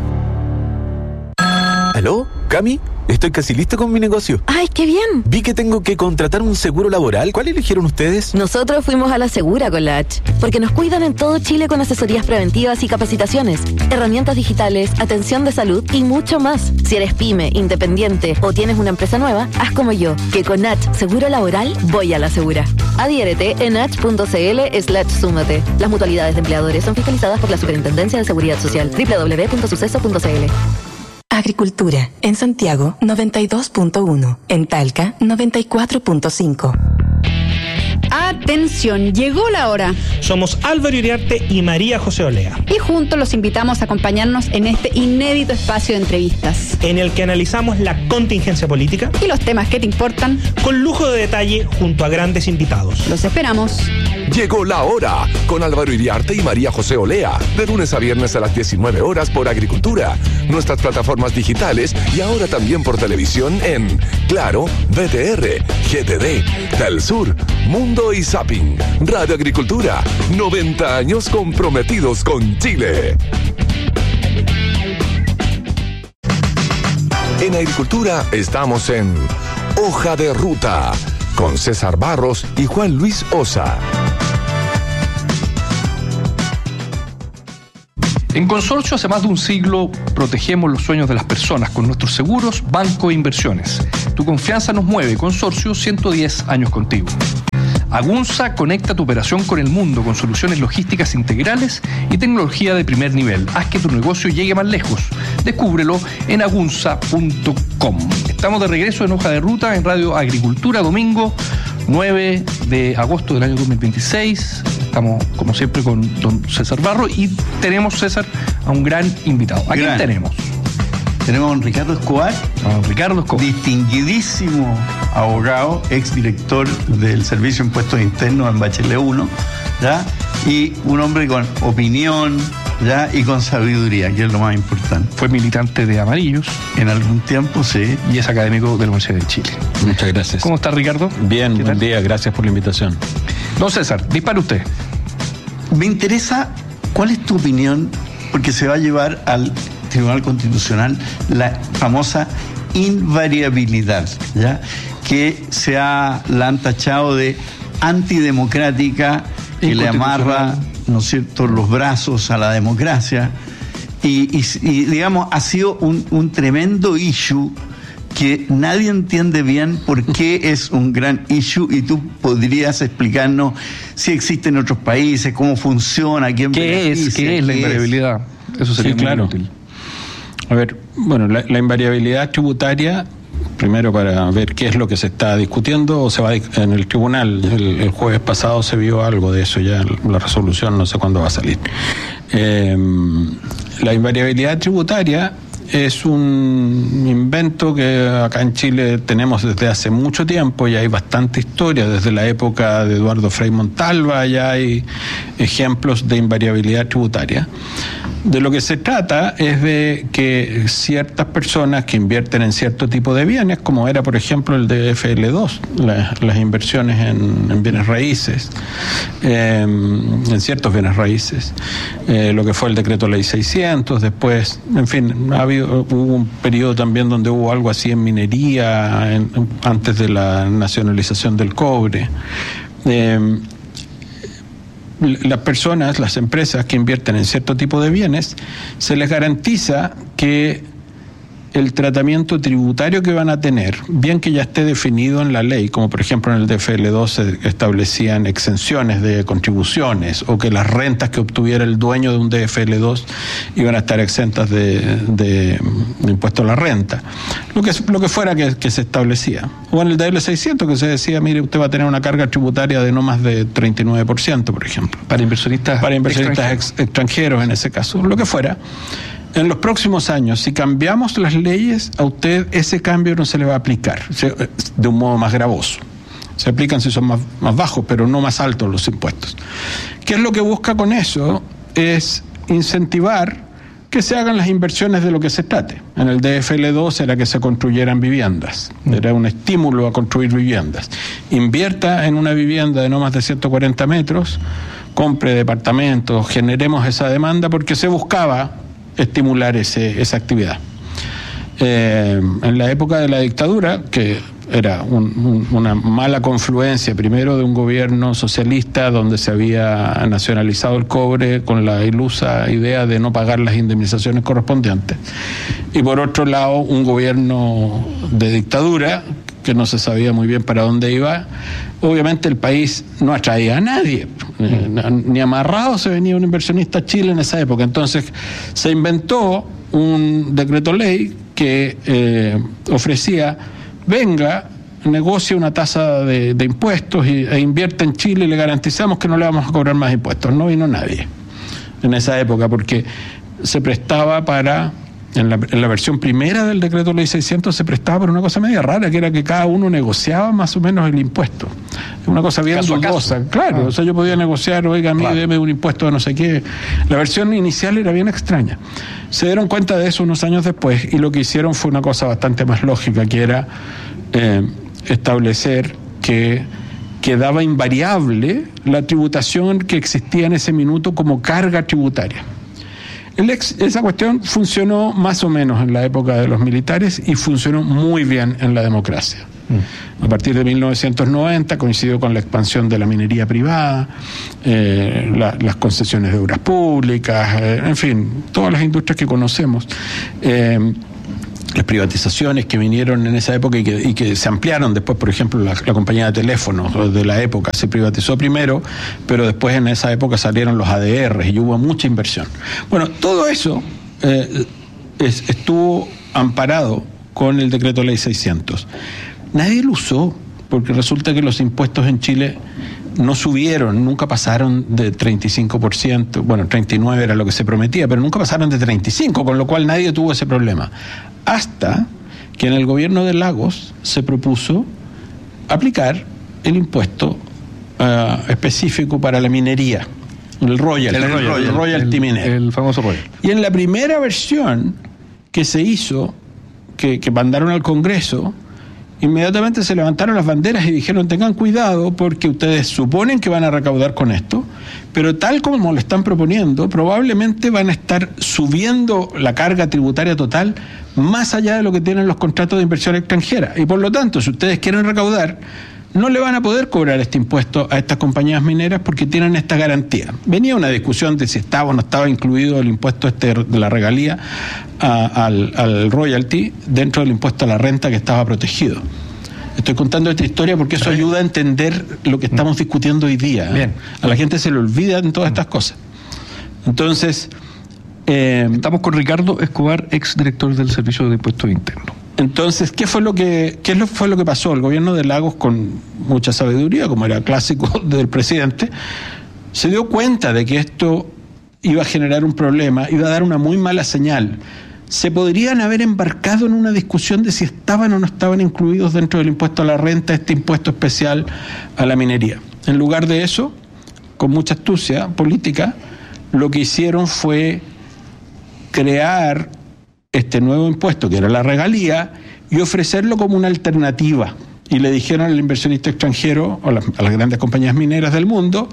¿Aló? ¿Cami? Estoy casi listo con mi negocio. ¡Ay, qué bien! Vi que tengo que contratar un seguro laboral. ¿Cuál eligieron ustedes? Nosotros fuimos a la Segura con la H, porque nos cuidan en todo Chile con asesorías preventivas y capacitaciones, herramientas digitales, atención de salud y mucho más. Si eres pyme, independiente o tienes una empresa nueva, haz como yo, que con H Seguro Laboral voy a la Segura. Adhiérete en h punto c l slash súmate. Las mutualidades de empleadores son fiscalizadas por la Superintendencia de Seguridad Social. doble u doble u doble u punto suceso punto c l. Agricultura. En Santiago, noventa y dos punto uno. En Talca, noventa y cuatro punto cinco. Atención, llegó la hora. Somos Álvaro Iriarte y María José Olea. Y juntos los invitamos a acompañarnos en este inédito espacio de entrevistas, en el que analizamos la contingencia política y los temas que te importan, con lujo de detalle junto a grandes invitados. Los esperamos. Llegó la hora con Álvaro Iriarte y María José Olea, de lunes a viernes a las diecinueve horas por Agricultura, nuestras plataformas digitales y ahora también por televisión en Claro, V T R, G T D, Telesur, Mundo y Zapping. Radio Agricultura. noventa años comprometidos con Chile. En Agricultura estamos en Hoja de Ruta con César Barros y Juan Luis Osa. En Consorcio, hace más de un siglo, protegemos los sueños de las personas con nuestros seguros, banco e inversiones. Tu confianza nos mueve. Consorcio, ciento diez años contigo. Agunza conecta tu operación con el mundo con soluciones logísticas integrales y tecnología de primer nivel. Haz que tu negocio llegue más lejos. Descúbrelo en agunza punto com. Estamos de regreso en Hoja de Ruta en Radio Agricultura, domingo nueve de agosto del año dos mil veintiséis. Estamos, como siempre, con don César Barro y tenemos, César, a un gran invitado. ¿A quién tenemos? Tenemos a don Ricardo Escobar. A don Ricardo Escobar. Distinguidísimo abogado, exdirector del Servicio de Impuestos Internos en Bachelet uno, ¿ya? Y un hombre con opinión, ¿ya? Y con sabiduría, que es lo más importante. Fue militante de Amarillos. En algún tiempo, sí. Y es académico de la Universidad de Chile. Muchas gracias. ¿Cómo está, Ricardo? Bien, buen día, gracias por la invitación. Don César, dispare usted. Me interesa, ¿cuál es tu opinión? Porque se va a llevar al Tribunal Constitucional la famosa invariabilidad, ¿ya? Que se ha, la han tachado de antidemocrática, que le amarra, ¿no es cierto?, los brazos a la democracia. Y, y, y digamos, ha sido un, un tremendo issue que nadie entiende bien por qué es un gran issue, y tú podrías explicarnos si existe en otros países, cómo funciona, quién ¿Qué es, ¿qué es la invariabilidad? Eso sería sí, muy claro. útil. A ver, bueno, la, la invariabilidad tributaria, primero para ver qué es lo que se está discutiendo, o se va en el tribunal. El, el jueves pasado se vio algo de eso, ya la resolución no sé cuándo va a salir. Eh, la invariabilidad tributaria es un invento que acá en Chile tenemos desde hace mucho tiempo, y hay bastante historia, desde la época de Eduardo Frei Montalva ya hay ejemplos de invariabilidad tributaria. De lo que se trata es de que ciertas personas que invierten en cierto tipo de bienes, como era por ejemplo el de F L dos, la, las inversiones en, en bienes raíces, eh, en ciertos bienes raíces, eh, lo que fue el decreto ley seiscientos, después, en fin, ha habido, hubo un periodo también donde hubo algo así en minería, en, antes de la nacionalización del cobre. Eh, las personas, las empresas que invierten en cierto tipo de bienes, se les garantiza que el tratamiento tributario que van a tener, bien que ya esté definido en la ley, como por ejemplo en el D F L dos se establecían exenciones de contribuciones, o que las rentas que obtuviera el dueño de un D F L dos iban a estar exentas de, de, de impuesto a la renta, lo que, lo que fuera que, que se establecía. O en el D L seiscientos que se decía, mire, usted va a tener una carga tributaria de no más de treinta y nueve por ciento, por ejemplo. Para inversionistas, para inversionistas extranjeros. Ex, extranjeros en ese caso, lo que fuera. En los próximos años, si cambiamos las leyes, a usted ese cambio no se le va a aplicar de un modo más gravoso. Se aplican si son más, más bajos, pero no más altos los impuestos. ¿Qué es lo que busca con eso? Es incentivar que se hagan las inversiones de lo que se trate. En el D F L dos era que se construyeran viviendas, era un estímulo a construir viviendas. Invierta en una vivienda de no más de ciento cuarenta metros, compre departamentos, generemos esa demanda, porque se buscaba estimular ese, esa actividad. Eh, en la época de la dictadura, que era un, un, una mala confluencia, primero de un gobierno socialista donde se había nacionalizado el cobre con la ilusa idea de no pagar las indemnizaciones correspondientes, y por otro lado un gobierno de dictadura que no se sabía muy bien para dónde iba. Obviamente el país no atraía a nadie, eh, ni amarrado se venía un inversionista a Chile en esa época. Entonces se inventó un decreto ley que eh, ofrecía, venga, negocie una tasa de, de impuestos y, e invierte en Chile y le garantizamos que no le vamos a cobrar más impuestos. No vino nadie en esa época porque se prestaba para... En la, en la versión primera del decreto ley seiscientos se prestaba por una cosa media rara, que era que cada uno negociaba más o menos el impuesto. Una cosa bien dudosa. Claro, ah. o sea, yo podía negociar, oiga, a mí claro. deme un impuesto de no sé qué. La versión inicial era bien extraña. Se dieron cuenta de eso unos años después y lo que hicieron fue una cosa bastante más lógica, que era eh, establecer que quedaba invariable la tributación que existía en ese minuto como carga tributaria. El ex, esa cuestión funcionó más o menos en la época de los militares y funcionó muy bien en la democracia. A partir de mil novecientos noventa coincidió con la expansión de la minería privada, eh, la, las concesiones de obras públicas, eh, en fin, todas las industrias que conocemos. Eh, las privatizaciones que vinieron en esa época y que, y que se ampliaron después, por ejemplo, la, la compañía de teléfonos de la época se privatizó primero, pero después en esa época salieron los A D R y hubo mucha inversión. Bueno, todo eso eh, es, estuvo amparado con el decreto ley seiscientos. Nadie lo usó, porque resulta que los impuestos en Chile no subieron, nunca pasaron de treinta y cinco por ciento, bueno, treinta y nueve por ciento era lo que se prometía, pero nunca pasaron de treinta y cinco por ciento, con lo cual nadie tuvo ese problema. Hasta que en el gobierno de Lagos se propuso aplicar el impuesto uh, específico para la minería, el royalty, el, el, royal, el royalty el, minero. El famoso royalty. Y en la primera versión que se hizo, que, que mandaron al Congreso, inmediatamente se levantaron las banderas y dijeron: tengan cuidado porque ustedes suponen que van a recaudar con esto, pero tal como lo están proponiendo, probablemente van a estar subiendo la carga tributaria total más allá de lo que tienen los contratos de inversión extranjera. Y por lo tanto, si ustedes quieren recaudar, no le van a poder cobrar este impuesto a estas compañías mineras porque tienen esta garantía. Venía una discusión de si estaba o no estaba incluido el impuesto este de la regalía a, al, al royalty dentro del impuesto a la renta que estaba protegido. Estoy contando esta historia porque eso ayuda a entender lo que estamos discutiendo hoy día. Bien. A la gente se le olvidan todas estas cosas. Entonces, eh, estamos con Ricardo Escobar, ex director del Servicio de Impuestos Internos. Entonces, ¿qué fue lo que qué fue lo que pasó? El gobierno de Lagos, con mucha sabiduría, como era clásico del presidente, se dio cuenta de que esto iba a generar un problema, iba a dar una muy mala señal. Se podrían haber embarcado en una discusión de si estaban o no estaban incluidos dentro del impuesto a la renta, este impuesto especial a la minería. En lugar de eso, con mucha astucia política, lo que hicieron fue crear este nuevo impuesto, que era la regalía, y ofrecerlo como una alternativa. Y le dijeron al inversionista extranjero, o a las, a las grandes compañías mineras del mundo: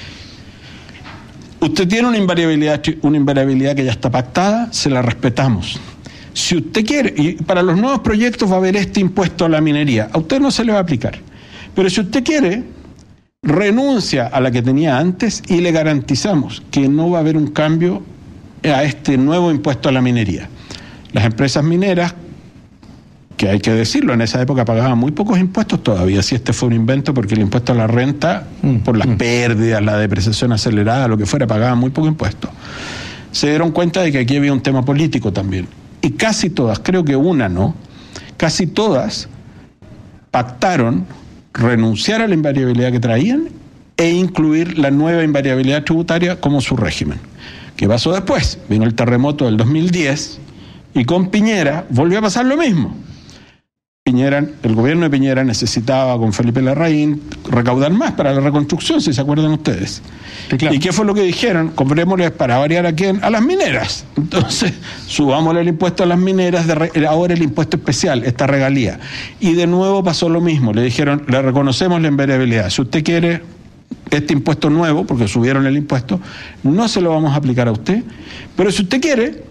usted tiene una invariabilidad, una invariabilidad que ya está pactada, se la respetamos. Si usted quiere, y para los nuevos proyectos va a haber este impuesto a la minería, a usted no se le va a aplicar. Pero si usted quiere, renuncia a la que tenía antes y le garantizamos que no va a haber un cambio a este nuevo impuesto a la minería. Las empresas mineras, que hay que decirlo, en esa época pagaban muy pocos impuestos todavía, si este fue un invento, porque el impuesto a la renta, mm, por las mm. pérdidas, la depreciación acelerada, lo que fuera, pagaban muy poco impuesto. Se dieron cuenta de que aquí había un tema político también. Y casi todas, creo que una no, casi todas pactaron renunciar a la invariabilidad que traían e incluir la nueva invariabilidad tributaria como su régimen. ¿Qué pasó después? Vino el terremoto del dos mil diez y con Piñera volvió a pasar lo mismo. Piñera, el gobierno de Piñera necesitaba con Felipe Larraín recaudar más para la reconstrucción, si se acuerdan ustedes. Sí, claro. ¿Y qué fue lo que dijeron? Comprémosles para variar a quién, a las mineras. Entonces, subámosle el impuesto a las mineras, de re, ahora el impuesto especial, esta regalía. Y de nuevo pasó lo mismo, le dijeron, le reconocemos la invariabilidad. Si usted quiere este impuesto nuevo, porque subieron el impuesto, no se lo vamos a aplicar a usted, pero si usted quiere,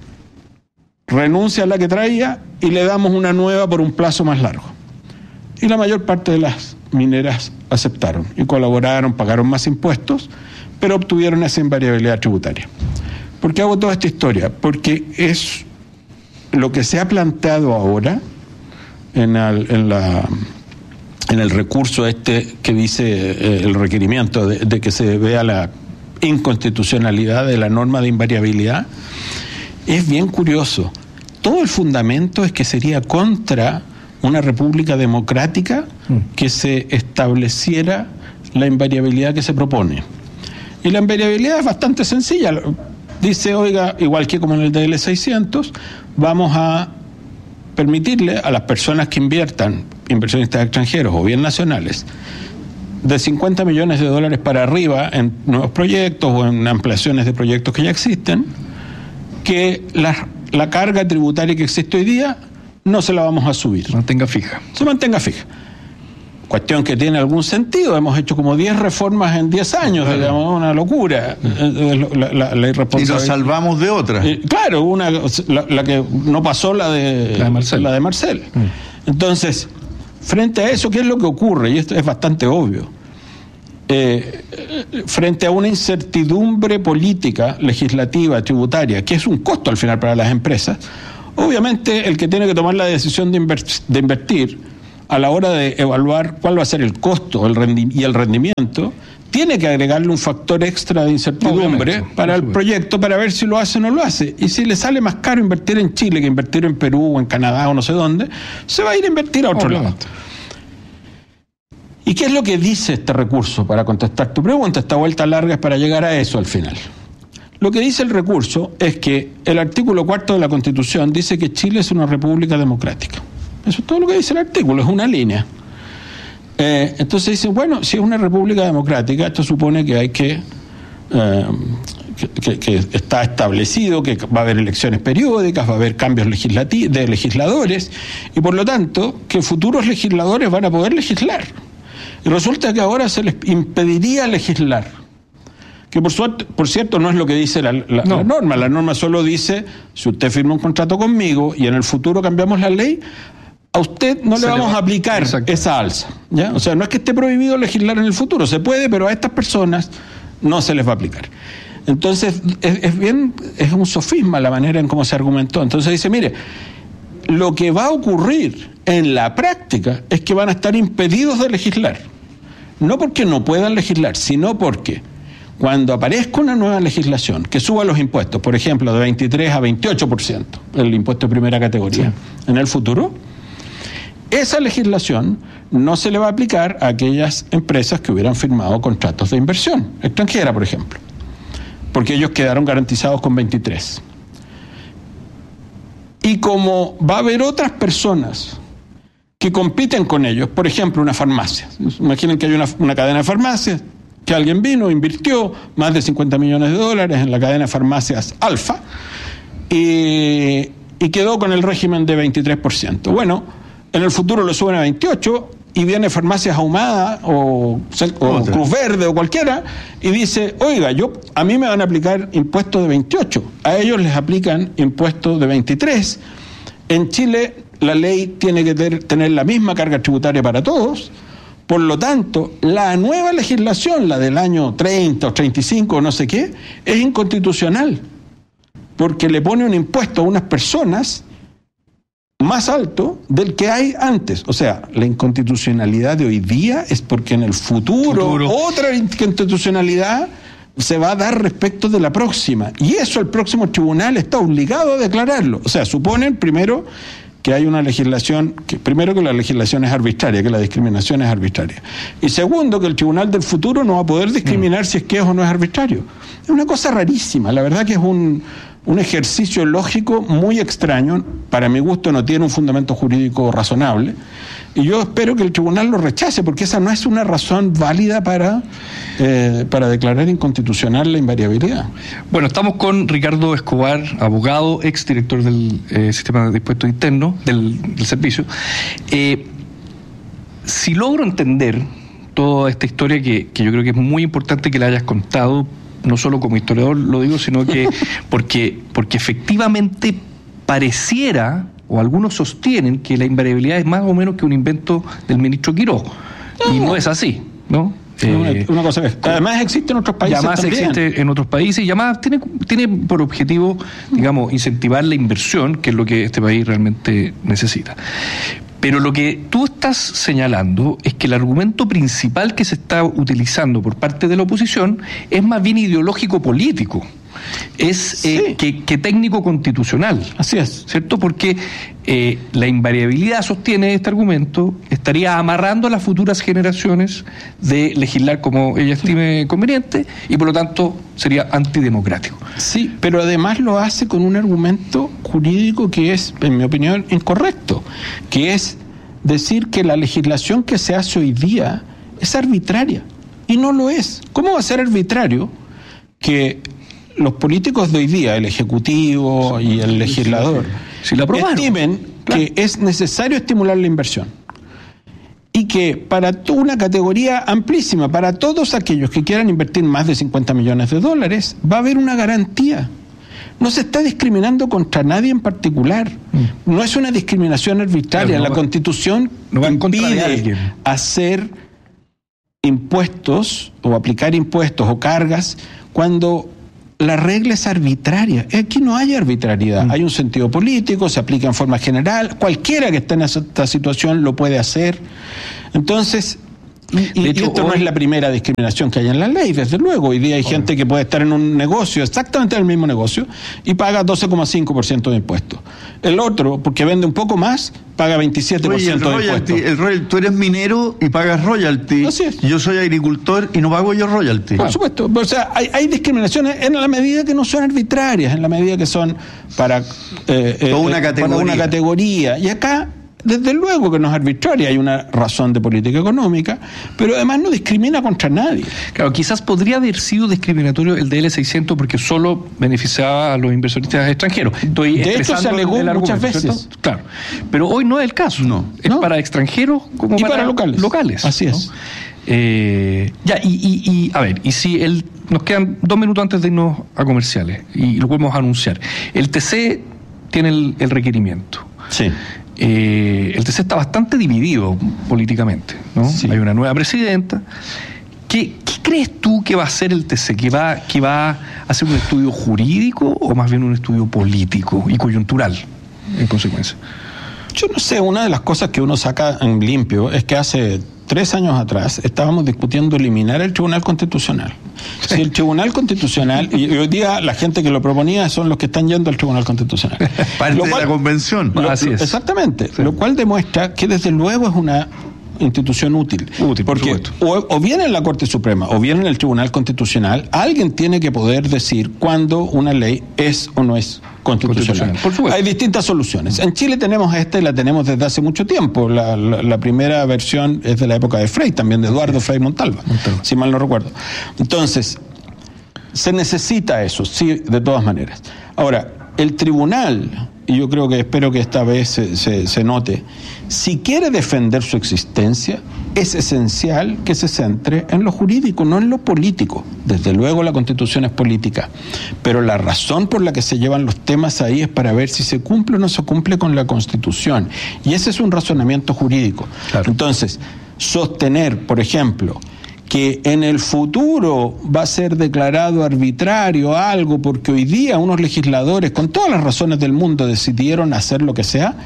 renuncia a la que traía y le damos una nueva por un plazo más largo. Y la mayor parte de las mineras aceptaron y colaboraron, pagaron más impuestos, pero obtuvieron esa invariabilidad tributaria. ¿Por qué hago toda esta historia? Porque es lo que se ha planteado ahora en el, en la, en el recurso este que dice eh, el requerimiento de, de que se vea la inconstitucionalidad de la norma de invariabilidad. Es bien curioso. Todo el fundamento es que sería contra una república democrática que se estableciera la invariabilidad que se propone. Y la invariabilidad es bastante sencilla. Dice, oiga, igual que como en el D L seiscientos, vamos a permitirle a las personas que inviertan, inversionistas extranjeros o bien nacionales, de cincuenta millones de dólares para arriba en nuevos proyectos o en ampliaciones de proyectos que ya existen, que la, la carga tributaria que existe hoy día no se la vamos a subir. Se mantenga fija. Se mantenga fija. cuestión que tiene algún sentido. Hemos hecho como diez reformas en diez años, claro. digamos, una locura. Mm. La, la, la y nos salvamos de otra. Eh, claro, una la, la que no pasó, la de, la de Marcel. La de Marcel. Mm. Entonces, frente a eso, ¿qué es lo que ocurre? Y esto es bastante obvio. Eh, frente a una incertidumbre política, legislativa, tributaria, que es un costo al final para las empresas, obviamente el que tiene que tomar la decisión de, inver- de invertir a la hora de evaluar cuál va a ser el costo el rendi- y el rendimiento, tiene que agregarle un factor extra de incertidumbre Obviamente, para el proyecto para ver si lo hace o no lo hace. Y si le sale más caro invertir en Chile que invertir en Perú o en Canadá o no sé dónde, se va a ir a invertir a otro Obviamente. lado. ¿Y qué es lo que dice este recurso? Para contestar tu pregunta, esta vuelta larga es para llegar a eso al final. Lo que dice el recurso es que el artículo cuarto de la Constitución dice que Chile es una república democrática. Eso es todo lo que dice el artículo, es una línea. Eh, entonces dicen, bueno, si es una república democrática, esto supone que hay que, eh, que, que, que está establecido, que va a haber elecciones periódicas, va a haber cambios legislati- de legisladores, y por lo tanto, que futuros legisladores van a poder legislar. Y resulta que ahora se les impediría legislar. Que por, suerte, por cierto no es lo que dice la, la, no. la norma. La norma solo dice, si usted firma un contrato conmigo y en el futuro cambiamos la ley, a usted no se le vamos le va a aplicar Exacto. esa alza, ¿ya? O sea, no es que esté prohibido legislar en el futuro, se puede, pero a estas personas no se les va a aplicar. Entonces, es, es bien, es un sofisma la manera en cómo se argumentó. Entonces dice, mire, lo que va a ocurrir en la práctica es que van a estar impedidos de legislar. No porque no puedan legislar, sino porque cuando aparezca una nueva legislación que suba los impuestos, por ejemplo, de veintitrés a veintiocho por ciento, el impuesto de primera categoría, sí. en el futuro, esa legislación no se le va a aplicar a aquellas empresas que hubieran firmado contratos de inversión extranjera, por ejemplo, porque ellos quedaron garantizados con veintitrés. Y como va a haber otras personas que compiten con ellos, por ejemplo, una farmacia. Imaginen que hay una, una cadena de farmacias, que alguien vino, invirtió más de cincuenta millones de dólares en la cadena de farmacias Alfa y, y quedó con el régimen de veintitrés por ciento. Bueno, en el futuro lo suben a veintiocho y viene Farmacias Ahumada o, o Cruz Verde o cualquiera y dice, oiga, yo a mí me van a aplicar impuestos de veintiocho, a ellos les aplican impuestos de veintitrés. En Chile la ley tiene que ter, tener la misma carga tributaria para todos. Por lo tanto, la nueva legislación, la del año treinta o treinta y cinco o no sé qué, es inconstitucional, porque le pone un impuesto a unas personas más alto del que hay antes. O sea, la inconstitucionalidad de hoy día es porque en el futuro, futuro. otra inconstitucionalidad se va a dar respecto de la próxima. Y eso el próximo tribunal está obligado a declararlo. O sea, suponen primero que hay una legislación, que primero que la legislación es arbitraria, que la discriminación es arbitraria. Y segundo, que el tribunal del futuro no va a poder discriminar mm. si es que es o no es arbitrario. Es una cosa rarísima, la verdad que es un, un ejercicio lógico muy extraño, para mi gusto no tiene un fundamento jurídico razonable, y yo espero que el tribunal lo rechace, porque esa no es una razón válida para, eh, para declarar inconstitucional la invariabilidad. Bueno, estamos con Ricardo Escobar, abogado, exdirector del eh, Sistema de Impuestos Internos, del, del servicio. Eh, si logro entender toda esta historia, que, que yo creo que es muy importante que la hayas contado, no solo como historiador lo digo, sino que porque, porque efectivamente pareciera, o algunos sostienen, que la invariabilidad es más o menos que un invento del ministro Quiroz. No. Y no es así, ¿no? Eh, una cosa que además existe en otros países además también. existe en otros países y además tiene, tiene por objetivo, digamos, incentivar la inversión, que es lo que este país realmente necesita. Pero lo que tú estás señalando es que el argumento principal que se está utilizando por parte de la oposición es más bien ideológico-político, es sí. eh, que, que técnico-constitucional. Así es. ¿Cierto? Porque eh, la invariabilidad, sostiene este argumento, estaría amarrando a las futuras generaciones de legislar como ella estime sí. conveniente y por lo tanto sería antidemocrático. Sí, pero además lo hace con un argumento jurídico que es, en mi opinión, incorrecto, que es decir que la legislación que se hace hoy día es arbitraria, y no lo es. ¿Cómo va a ser arbitrario que los políticos de hoy día, el Ejecutivo y el legislador, si la aprobaron, estimen claro. que es necesario estimular la inversión y que para una categoría amplísima, para todos aquellos que quieran invertir más de cincuenta millones de dólares, va a haber una garantía. No se está discriminando contra nadie en particular. Mm. No es una discriminación arbitraria. No, la Constitución no impide hacer impuestos o aplicar impuestos o cargas cuando la regla es arbitraria. Aquí no hay arbitrariedad. Mm. Hay un sentido político, se aplica en forma general. Cualquiera que esté en esta situación lo puede hacer. Entonces, y, y hecho, esto hoy... no es la primera discriminación que hay en la ley, desde luego. Hoy día hay Obvio. gente que puede estar en un negocio, exactamente en el mismo negocio, y paga doce coma cinco por ciento de impuestos. El otro, porque vende un poco más, paga veintisiete por ciento Oye, el de royalty, impuestos. El royalty, tú eres minero y pagas royalty. Así es. Yo soy agricultor y no pago yo royalty. Por supuesto. O sea, hay, hay discriminaciones en la medida que no son arbitrarias, en la medida que son para, eh, eh, una, categoría. para una categoría. Y acá, desde luego que no es arbitraria, hay una razón de política económica, pero además no discrimina contra nadie. Claro, quizás podría haber sido discriminatorio el D L seiscientos porque solo beneficiaba a los inversionistas extranjeros. Estoy de hecho se alegó muchas veces. ¿Cierto? Claro, pero hoy no es el caso. No. Es no. para extranjeros como y para, para locales. locales. Así ¿no? es. Eh, ya, y, y, y a ver, y si el, nos quedan dos minutos antes de irnos a comerciales, y lo podemos anunciar. El T C tiene el, el requerimiento. Sí. Eh, el T C está bastante dividido políticamente, ¿no? Sí. Hay una nueva presidenta. ¿Qué, ¿Qué crees tú que va a hacer el T C? ¿Que va, que va a hacer un estudio jurídico o más bien un estudio político y coyuntural, en consecuencia? Yo no sé, una de las cosas que uno saca en limpio es que hace tres años atrás estábamos discutiendo eliminar el Tribunal Constitucional. Si el Tribunal Constitucional, y hoy día la gente que lo proponía son los que están yendo al Tribunal Constitucional. Parte cual, de la convención. Lo, Así es. Exactamente. Sí. Lo cual demuestra que desde luego es una institución útil. Útil, porque por o, o bien en la Corte Suprema o bien en el Tribunal Constitucional, alguien tiene que poder decir cuándo una ley es o no es constitucional. constitucional. Hay distintas soluciones. En Chile tenemos esta y la tenemos desde hace mucho tiempo. La, la, la primera versión es de la época de Frei, también de Eduardo Frei Montalva, Montalva, si mal no recuerdo. Entonces, se necesita eso, sí, de todas maneras. Ahora, el tribunal, y yo creo que espero que esta vez se, se, se note, si quiere defender su existencia, es esencial que se centre en lo jurídico, no en lo político. Desde luego la Constitución es política, pero la razón por la que se llevan los temas ahí es para ver si se cumple o no se cumple con la Constitución. Y ese es un razonamiento jurídico. Claro. Entonces, sostener, por ejemplo, que en el futuro va a ser declarado arbitrario algo porque hoy día unos legisladores, con todas las razones del mundo, decidieron hacer lo que sea,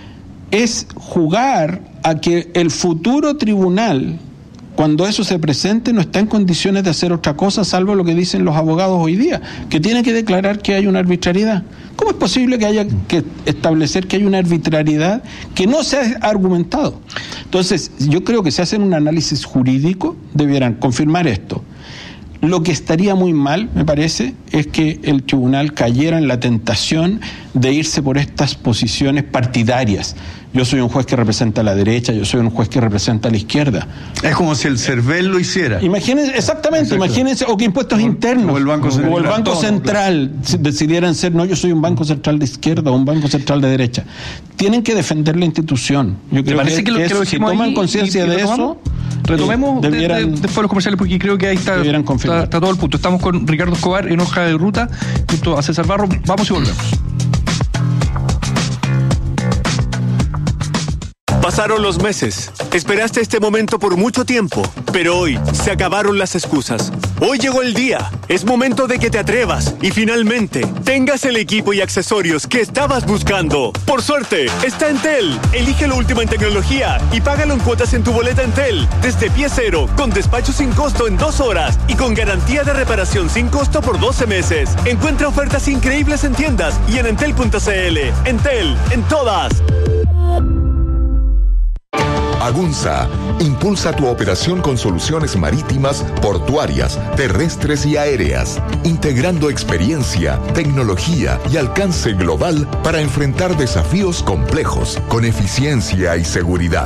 es jugar a que el futuro tribunal, cuando eso se presente, no está en condiciones de hacer otra cosa salvo lo que dicen los abogados hoy día, que tiene que declarar que hay una arbitrariedad. ¿Cómo es posible que haya que establecer que hay una arbitrariedad que no se ha argumentado? Entonces, yo creo que si hacen un análisis jurídico, debieran confirmar esto. Lo que estaría muy mal, me parece, es que el tribunal cayera en la tentación de irse por estas posiciones partidarias. Yo soy un juez que representa a la derecha, yo soy un juez que representa a la izquierda. Es como si el CERVEL lo hiciera. Imagínense, exactamente, Exacto. imagínense, o que impuestos internos, o el Banco Central, o el banco central claro. decidieran ser, no, yo soy un banco central de izquierda o un banco central de derecha. Tienen que defender la institución. Yo creo parece que, que, lo, que, que lo si toman conciencia de eso, retomemos eh, debieran, de, de, después de los comerciales, porque creo que ahí está, está, está todo el punto. Estamos con Ricardo Escobar en Hoja de Ruta, junto a César Barro. Vamos y volvemos. Pasaron los meses. Esperaste este momento por mucho tiempo, pero hoy se acabaron las excusas. Hoy llegó el día. Es momento de que te atrevas y finalmente tengas el equipo y accesorios que estabas buscando. Por suerte, está Entel. Elige lo último en tecnología y págalo en cuotas en tu boleta Entel. Desde pie cero, con despacho sin costo en dos horas y con garantía de reparación sin costo por doce meses. Encuentra ofertas increíbles en tiendas y en entel punto c l. Entel, en todas. Agunza impulsa tu operación con soluciones marítimas, portuarias, terrestres y aéreas, integrando experiencia, tecnología y alcance global para enfrentar desafíos complejos con eficiencia y seguridad.